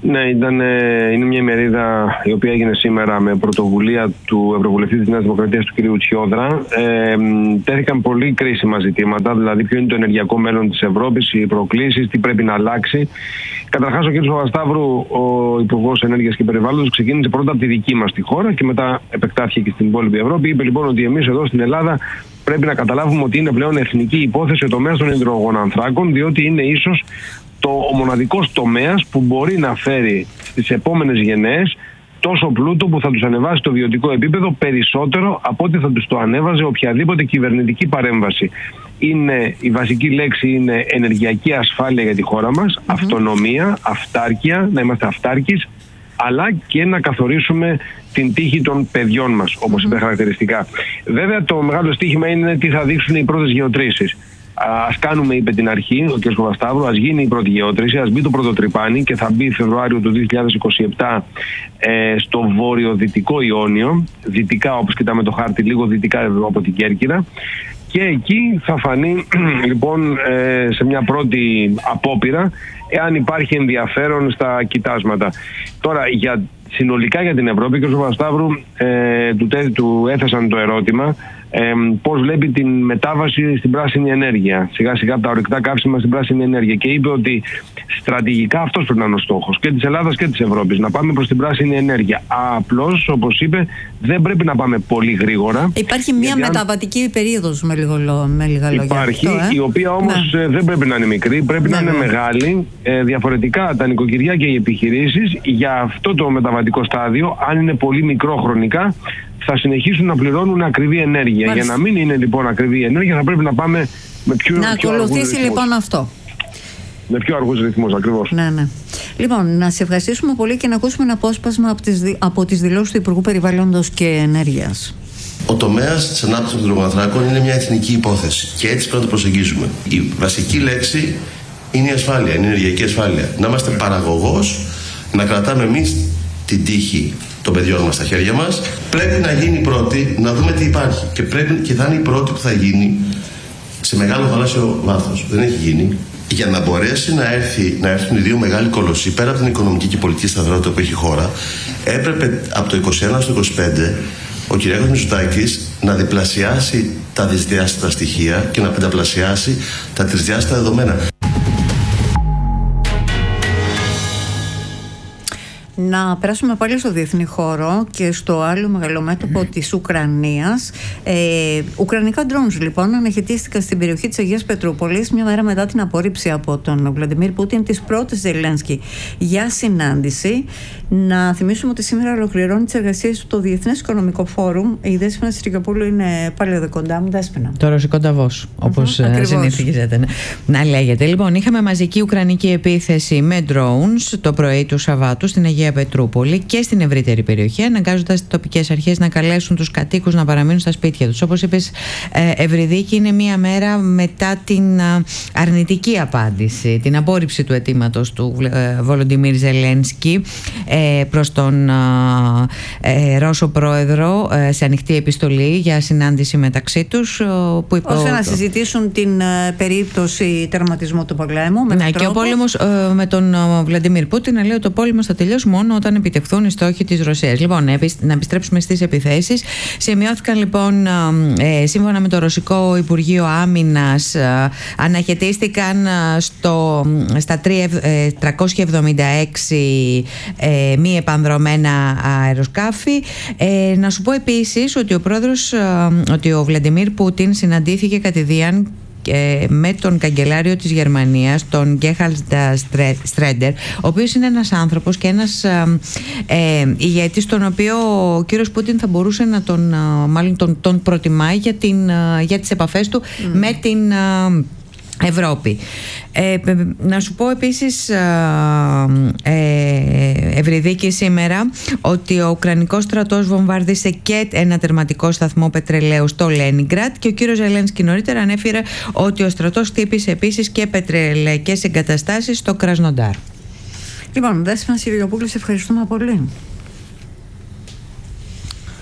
Ναι, είναι μια ημερίδα η οποία έγινε σήμερα με πρωτοβουλία του Ευρωβουλευτή της Νέας Δημοκρατίας, του κ. Τσιόδρα. Τέθηκαν πολύ κρίσιμα ζητήματα, δηλαδή ποιο είναι το ενεργειακό μέλλον της Ευρώπης, οι προκλήσεις, τι πρέπει να αλλάξει. Καταρχάς, ο κ. Παπασταύρου, ο Υπουργός Ενέργειας και Περιβάλλοντος, ξεκίνησε πρώτα από τη δική μας τη χώρα και μετά επεκτάθηκε και στην υπόλοιπη Ευρώπη. Είπε λοιπόν ότι εμείς εδώ στην Ελλάδα πρέπει να καταλάβουμε ότι είναι πλέον εθνική υπόθεση ο τομέας των υδρογονανθράκων, διότι είναι ίσως ο μοναδικός τομέας που μπορεί να φέρει στις επόμενες γενναίες τόσο πλούτο που θα τους ανεβάσει το βιωτικό επίπεδο περισσότερο από ό,τι θα τους το ανέβαζε οποιαδήποτε κυβερνητική παρέμβαση. Η βασική λέξη είναι ενεργειακή ασφάλεια για τη χώρα μας, αυτονομία, αυτάρκεια, να είμαστε αυτάρκεις, αλλά και να καθορίσουμε την τύχη των παιδιών μας, όπως είπε χαρακτηριστικά. Βέβαια, το μεγάλο στοίχημα είναι τι θα δείξουν οι πρώτες γεωτρήσεις. Ας κάνουμε, είπε την αρχή ο κ. Παπασταύρου, ας γίνει η πρώτη γεώτρηση, ας μπει το πρώτο τρυπάνι και θα μπει Φεβρουάριο του 2027 στο βόρειο-δυτικό Ιόνιο, δυτικά όπως κοιτάμε το χάρτη, λίγο δυτικά από την Κέρκυρα. Και εκεί θα φανεί λοιπόν σε μια πρώτη απόπειρα εάν υπάρχει ενδιαφέρον στα κοιτάσματα. Τώρα, συνολικά για την Ευρώπη, και ο Παπασταύρου του έθεσαν το ερώτημα πώς βλέπει την μετάβαση στην πράσινη ενέργεια, σιγά σιγά από τα ορυκτά καύσιμα στην πράσινη ενέργεια, και είπε ότι στρατηγικά αυτός πρέπει να είναι ο στόχος και της Ελλάδας και της Ευρώπης, να πάμε προς την πράσινη ενέργεια. Απλώς, όπως είπε, δεν πρέπει να πάμε πολύ γρήγορα. Υπάρχει μια μεταβατική περίοδος με λίγα λόγια. Υπάρχει, η οποία όμως δεν πρέπει να είναι μικρή, πρέπει να είναι μεγάλη. Διαφορετικά τα νοικοκυριά και οι επιχειρήσεις για αυτό το μεταβατικό στάδιο, αν είναι πολύ μικρό χρονικά, θα συνεχίσουν να πληρώνουν ακριβή ενέργεια. Μάλιστα. Για να μην είναι λοιπόν ακριβή ενέργεια, θα πρέπει να πάμε με πιο ακολουθήσει λοιπόν αυτό. Με πιο αργούς ρυθμούς, ακριβώς. Ναι. Λοιπόν, να σε ευχαριστήσουμε πολύ και να ακούσουμε ένα απόσπασμα από τις δηλώσεις του Υπουργού Περιβάλλοντος και Ενέργειας. Ο τομέας της ανάπτυξης των υδρογονανθράκων είναι μια εθνική υπόθεση και έτσι πρέπει να το προσεγγίζουμε. Η βασική λέξη είναι η ασφάλεια, είναι η ενεργειακή ασφάλεια. Να είμαστε παραγωγός, να κρατάμε εμείς την τύχη των παιδιών μας στα χέρια μας. Πρέπει να γίνει πρώτη, να δούμε τι υπάρχει. Και θα είναι η πρώτη που θα γίνει σε μεγάλο θαλάσσιο βάθος. Δεν έχει γίνει. Για να μπορέσει να έρθουν οι δύο μεγάλοι κολοσσοί, πέρα από την οικονομική και πολιτική σταθερότητα που έχει η χώρα, έπρεπε από το 2021 στο 2025 ο Κυριάκος Μητσοτάκης να διπλασιάσει τα δυσδιάστατα στοιχεία και να πενταπλασιάσει τα τρισδιάστατα δεδομένα. Να περάσουμε πάλι στο διεθνή χώρο και στο άλλο μεγαλομέτωπο της Ουκρανίας. Ουκρανικά drones λοιπόν αναχαιτίστηκαν στην περιοχή της Αγίας Πετρούπολης μια μέρα μετά την απόρριψη από τον Βλαντιμίρ Πούτιν της πρώτης Ζελένσκι για συνάντηση. Να θυμίσουμε ότι σήμερα ολοκληρώνει τις εργασίες του το Διεθνές Οικονομικό Φόρουμ. Η Δέσποινα Συρικοπούλου είναι πάλι εδώ κοντά μου. Δέσποινα. Το ρωσικό Νταβός, όπως συνηθίζεται να λέγεται. Λοιπόν, είχαμε μαζική ουκρανική επίθεση με drones το πρωί του Σαββάτου στην Αγία Πετρούπολη και στην ευρύτερη περιοχή, αναγκάζοντας τις τοπικές αρχές να καλέσουν τους κατοίκους να παραμείνουν στα σπίτια τους. Όπως είπες, Ευρυδίκη, είναι μία μέρα μετά την αρνητική απάντηση, την απόρριψη του αιτήματος του Βολοντιμίρ Ζελένσκι προς τον Ρώσο πρόεδρο σε ανοιχτή επιστολή για συνάντηση μεταξύ τους, ώστε να συζητήσουν την περίπτωση τερματισμού του πολέμου. Και ο πόλεμος με τον Βλαντιμίρ Πούτιν να λέει ότι ο πόλεμος θα τελειώσει μόνο όταν επιτευχθούν οι στόχοι της Ρωσίας. Λοιπόν, να επιστρέψουμε στις επιθέσεις. Σημειώθηκαν λοιπόν, σύμφωνα με το Ρωσικό Υπουργείο Άμυνας, αναχαιτίστηκαν στα 376 μη επανδρωμένα αεροσκάφη. Να σου πω επίσης ότι ο Βλαντιμίρ Πούτιν συναντήθηκε κατηδίαν με τον καγκελάριο της Γερμανίας, τον Γκέρχαρντ Στρέντερ, ο οποίος είναι ένας άνθρωπος και ένας ηγέτης, τον οποίο ο κύριος Πούτιν θα μπορούσε να τον προτιμάει για τις επαφές του με την Ευρώπη. Να σου πω επίσης, Ευρυδίκη, σήμερα ότι ο Ουκρανικός στρατός βομβάρδισε και ένα τερματικό σταθμό πετρελαίου στο Λένιγκραντ και ο κύριος Ζελένσκι νωρίτερα ανέφερε ότι ο στρατός χτύπησε επίσης και πετρελαϊκές εγκαταστάσεις στο Κρασνοντάρ. Λοιπόν, Δέσποινα Συρικοπούλου, σε ευχαριστούμε πολύ.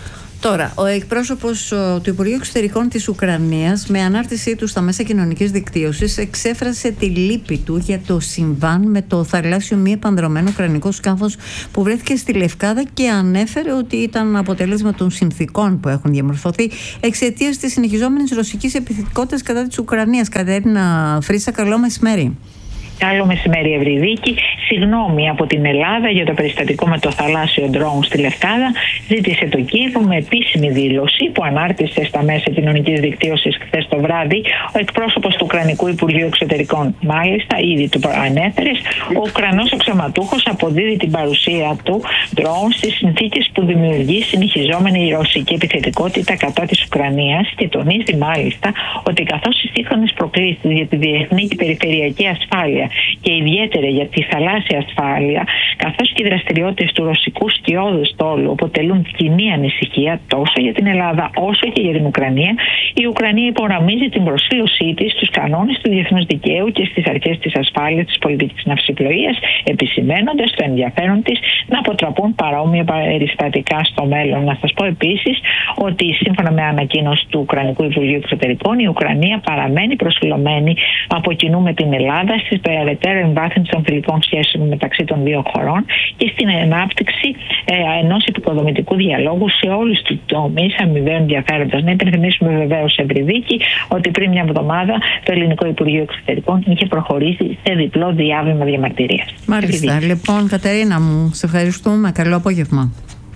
Τώρα, ο εκπρόσωπος του Υπουργείου Εξωτερικών της Ουκρανίας, με ανάρτησή του στα μέσα κοινωνικής δικτύωσης, εξέφρασε τη λύπη του για το συμβάν με το θαλάσσιο μη επανδρωμένο ουκρανικό σκάφος που βρέθηκε στη Λευκάδα και ανέφερε ότι ήταν αποτέλεσμα των συνθήκων που έχουν διαμορφωθεί εξαιτίας της συνεχιζόμενης ρωσικής επιθετικότητας κατά της Ουκρανίας. Κατερίνα Φρύσα, καλό μεσημέρι. Καλό μεσημέρι, Ευρυδίκη. Συγγνώμη από την Ελλάδα για το περιστατικό με το θαλάσσιο ντρόουν στη Λευκάδα. Ζήτησε το Κίεβο με επίσημη δήλωση που ανάρτησε στα μέσα κοινωνικής δικτύωσης χθες το βράδυ ο εκπρόσωπος του Ουκρανικού Υπουργείου Εξωτερικών. Μάλιστα, ήδη του ανέφερες, ο Ουκρανός αξιωματούχος αποδίδει την παρουσία του ντρόουν στις συνθήκες που δημιουργεί συνεχιζόμενη ρωσική επιθετικότητα κατά της Ουκρανίας και τονίζει μάλιστα ότι καθώς οι σύγχρονες προκλήσεις για τη διεθνή και περιφερειακή ασφάλεια και ιδιαίτερα για τη θαλάσσια ασφάλεια, καθώς και οι δραστηριότητες του ρωσικού σκιώδους στόλου αποτελούν κοινή ανησυχία τόσο για την Ελλάδα όσο και για την Ουκρανία, η Ουκρανία υπογραμμίζει την προσήλωσή της στους κανόνες του διεθνούς δικαίου και στις αρχές της ασφάλειας της πολιτικής ναυσιπλοείας, επισημαίνοντας το ενδιαφέρον της να αποτραπούν παρόμοια περιστατικά στο μέλλον. Να σας πω επίσης ότι σύμφωνα με ανακοίνωση του Ουκρανικού Υπουργείου Εξωτερικών, η Ουκρανία παραμένει προσφυλωμένη από κοινού με την Ελλάδα στις περαιτέρω εμβάθυνση των φιλικών σχέσεων μεταξύ των δύο χωρών και στην ανάπτυξη ενός επικοδομητικού διαλόγου σε όλους τους τομείς αμοιβαίου ενδιαφέροντος. Να υπενθυμίσουμε βεβαίως, Ευρυδίκη, ότι πριν μια εβδομάδα το Ελληνικό Υπουργείο Εξωτερικών είχε προχωρήσει σε διπλό διάβημα διαμαρτυρίας. Μάλιστα. Λοιπόν, Κατερίνα μου, σε ευχαριστούμε. Καλό απόγευμα.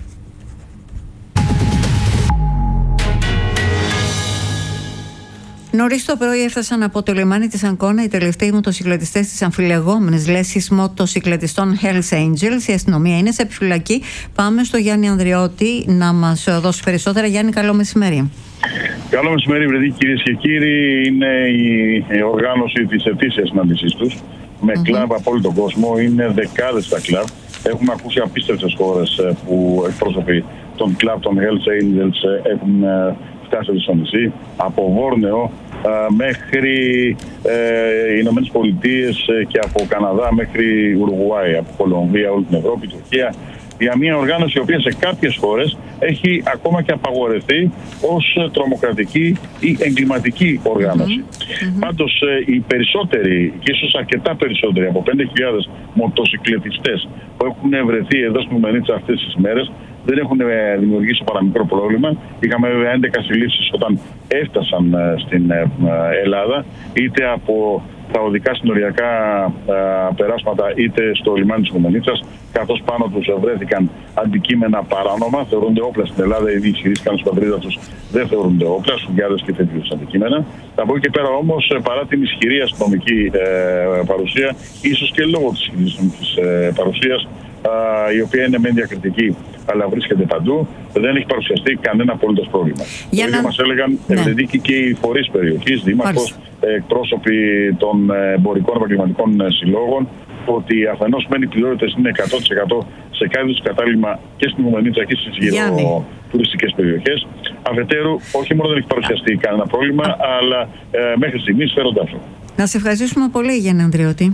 Νωρίς το πρωί έφτασαν από το λιμάνι της Αγκώνα οι τελευταίοι μοτοσυκλετιστές της αμφιλεγόμενης λέσχης μοτοσυκλετιστών Hells Angels. Η αστυνομία είναι σε επιφυλακή. Πάμε στο Γιάννη Ανδριώτη να μας δώσει περισσότερα. Γιάννη, καλό μεσημέρι. Καλό μεσημέρι, βρετοί κυρίες και κύριοι. Είναι η οργάνωση της ετήσιας συνάντησής τους με κλαμπ από όλο τον κόσμο. Είναι δεκάδες τα κλαμπ. Έχουμε ακούσει απίστευτες χώρες που εκπρόσωποι των κλαμπ των Hells Angels έχουν φτάσει στο νησί, από Βόρνεο μέχρι οι Ηνωμένες Πολιτείες και από Καναδά μέχρι Ουρουγουάη, από Κολομβία, όλη την Ευρώπη, Τουρκία. Για μια οργάνωση η οποία σε κάποιες χώρες έχει ακόμα και απαγορευτεί ως τρομοκρατική ή εγκληματική οργάνωση. Πάντως οι περισσότεροι, και ίσως αρκετά περισσότεροι, από 5.000 μοτοσυκλετιστές που έχουν βρεθεί εδώ στην Ουμενίτσα αυτές τις μέρες, δεν έχουν δημιουργήσει παραμικρό πρόβλημα. Είχαμε βέβαια 11 συλλήψεις όταν έφτασαν στην Ελλάδα, είτε από τα οδικά συνοριακά περάσματα είτε στο λιμάνι της Ουμενίτσας, καθώς πάνω τους βρέθηκαν αντικείμενα παράνομα, θεωρούνται όπλα στην Ελλάδα, ήδη ισχυρίστηκαν στην πατρίδα τους, δεν θεωρούνται όπλα, σουγγιάδες και τέτοιους αντικείμενα. Από εκεί και πέρα όμως, παρά την ισχυρή αστυνομική παρουσία, ίσως και λόγω της ισχυρής αστυνομικής παρουσίας, η οποία είναι μεν διακριτική αλλά βρίσκεται παντού, δεν έχει παρουσιαστεί κανένα απολύτως πρόβλημα. Το ίδιο μας έλεγαν Ευρυδίκη και οι φορείς περιοχής, δήμαρχος, εκπρόσωποι των εμπορικών επαγγελματικών συλλόγων, ότι αφενός μεν οι πληρότητες είναι 100% σε κάθε τους κατάλημα και στην Ουμενίτσα και στις γύρω τουριστικές περιοχές. Αφετέρου, όχι μόνο δεν έχει παρουσιαστεί κανένα πρόβλημα, αλλά μέχρι στιγμής φέρονται αυτό. Να σε ευχαριστήσουμε πολύ, Γιάννη Ανδριώτη.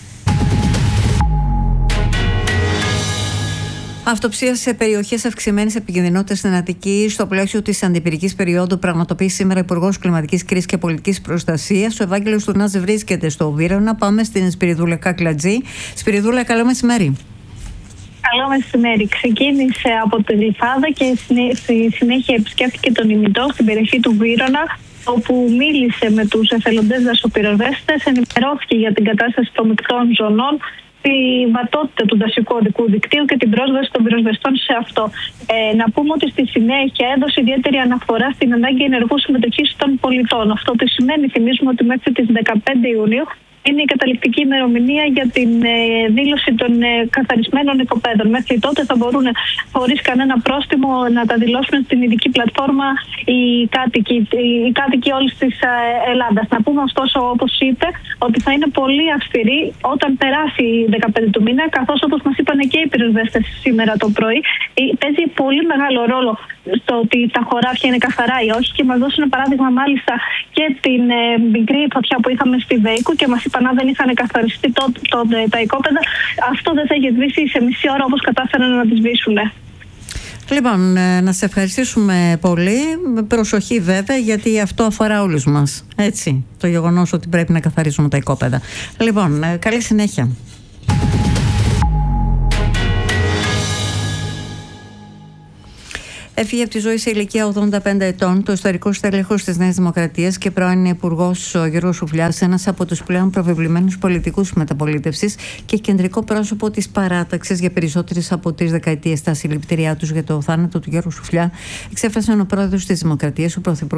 Αυτοψία σε περιοχές αυξημένης επικινδυνότητας στην Αττική στο πλαίσιο της αντιπυρικής περίοδου πραγματοποιεί σήμερα ο Υπουργός Κλιματικής Κρίσης και Πολιτικής Προστασίας. Ο Ευάγγελος Τουρνάς βρίσκεται στο Βύρωνα. Πάμε στην Σπυριδούλα Κακλατζή. Σπυριδούλα, καλό μεσημέρι. Καλό μεσημέρι. Ξεκίνησε από τη Γλυφάδα και στη συνέχεια επισκέφθηκε τον Ημιτό στην περιοχή του Βύρωνα, όπου μίλησε με τους εθελοντές δασοπυροσβέστες, ενημερώθηκε για την κατάσταση των μεικτών ζωνών, τη βατότητα του δασικού οδικού δικτύου και την πρόσβαση των πυροσβεστών σε αυτό. Να πούμε ότι στη συνέχεια έδωσε ιδιαίτερη αναφορά στην ανάγκη ενεργού συμμετοχής των πολιτών. Αυτό τι σημαίνει, θυμίζουμε ότι μέχρι τις 15 Ιουνίου είναι η καταληκτική ημερομηνία για την δήλωση των καθαρισμένων οικοπαίδων. Μέχρι τότε θα μπορούν χωρίς κανένα πρόστιμο να τα δηλώσουν στην ειδική πλατφόρμα οι κάτοικοι όλης της Ελλάδας. Να πούμε ωστόσο, όπως είπε, ότι θα είναι πολύ αυστηρή όταν περάσει η 15 του μήνα, καθώς όπως μας είπαν και οι πυροσβέστες σήμερα το πρωί, παίζει πολύ μεγάλο ρόλο στο ότι τα χωράφια είναι καθαρά ή όχι, και μας δώσουν παράδειγμα μάλιστα και την μικρή φωτιά που είχαμε στη Βέικο και μας είπαν αν δεν είχαν καθαριστεί τα οικόπεδα, αυτό δεν θα είχε σβήσει σε μισή ώρα όπως κατάφεραν να τη σβήσουν. Λοιπόν, να σε ευχαριστήσουμε πολύ. Προσοχή βέβαια, γιατί αυτό αφορά όλους μας. Έτσι, το γεγονός ότι πρέπει να καθαρίσουμε τα οικόπεδα. Λοιπόν, καλή συνέχεια. Έφυγε από τη ζωή σε ηλικία 85 ετών το ιστορικό στέλεχος της Νέας Δημοκρατίας και πρώην υπουργός ο Γιώργος Σουφλιάς, ένας από τους πλέον προβεβλημένους πολιτικούς μεταπολίτευσης και κεντρικό πρόσωπο της παράταξης για περισσότερες από 3 δεκαετίες. Τα συλληπιτήριά τους για το θάνατο του Γιώργου Σουφλιά εξέφρασαν ο πρόεδρος της Δημοκρατίας, ο πρωθυπουργός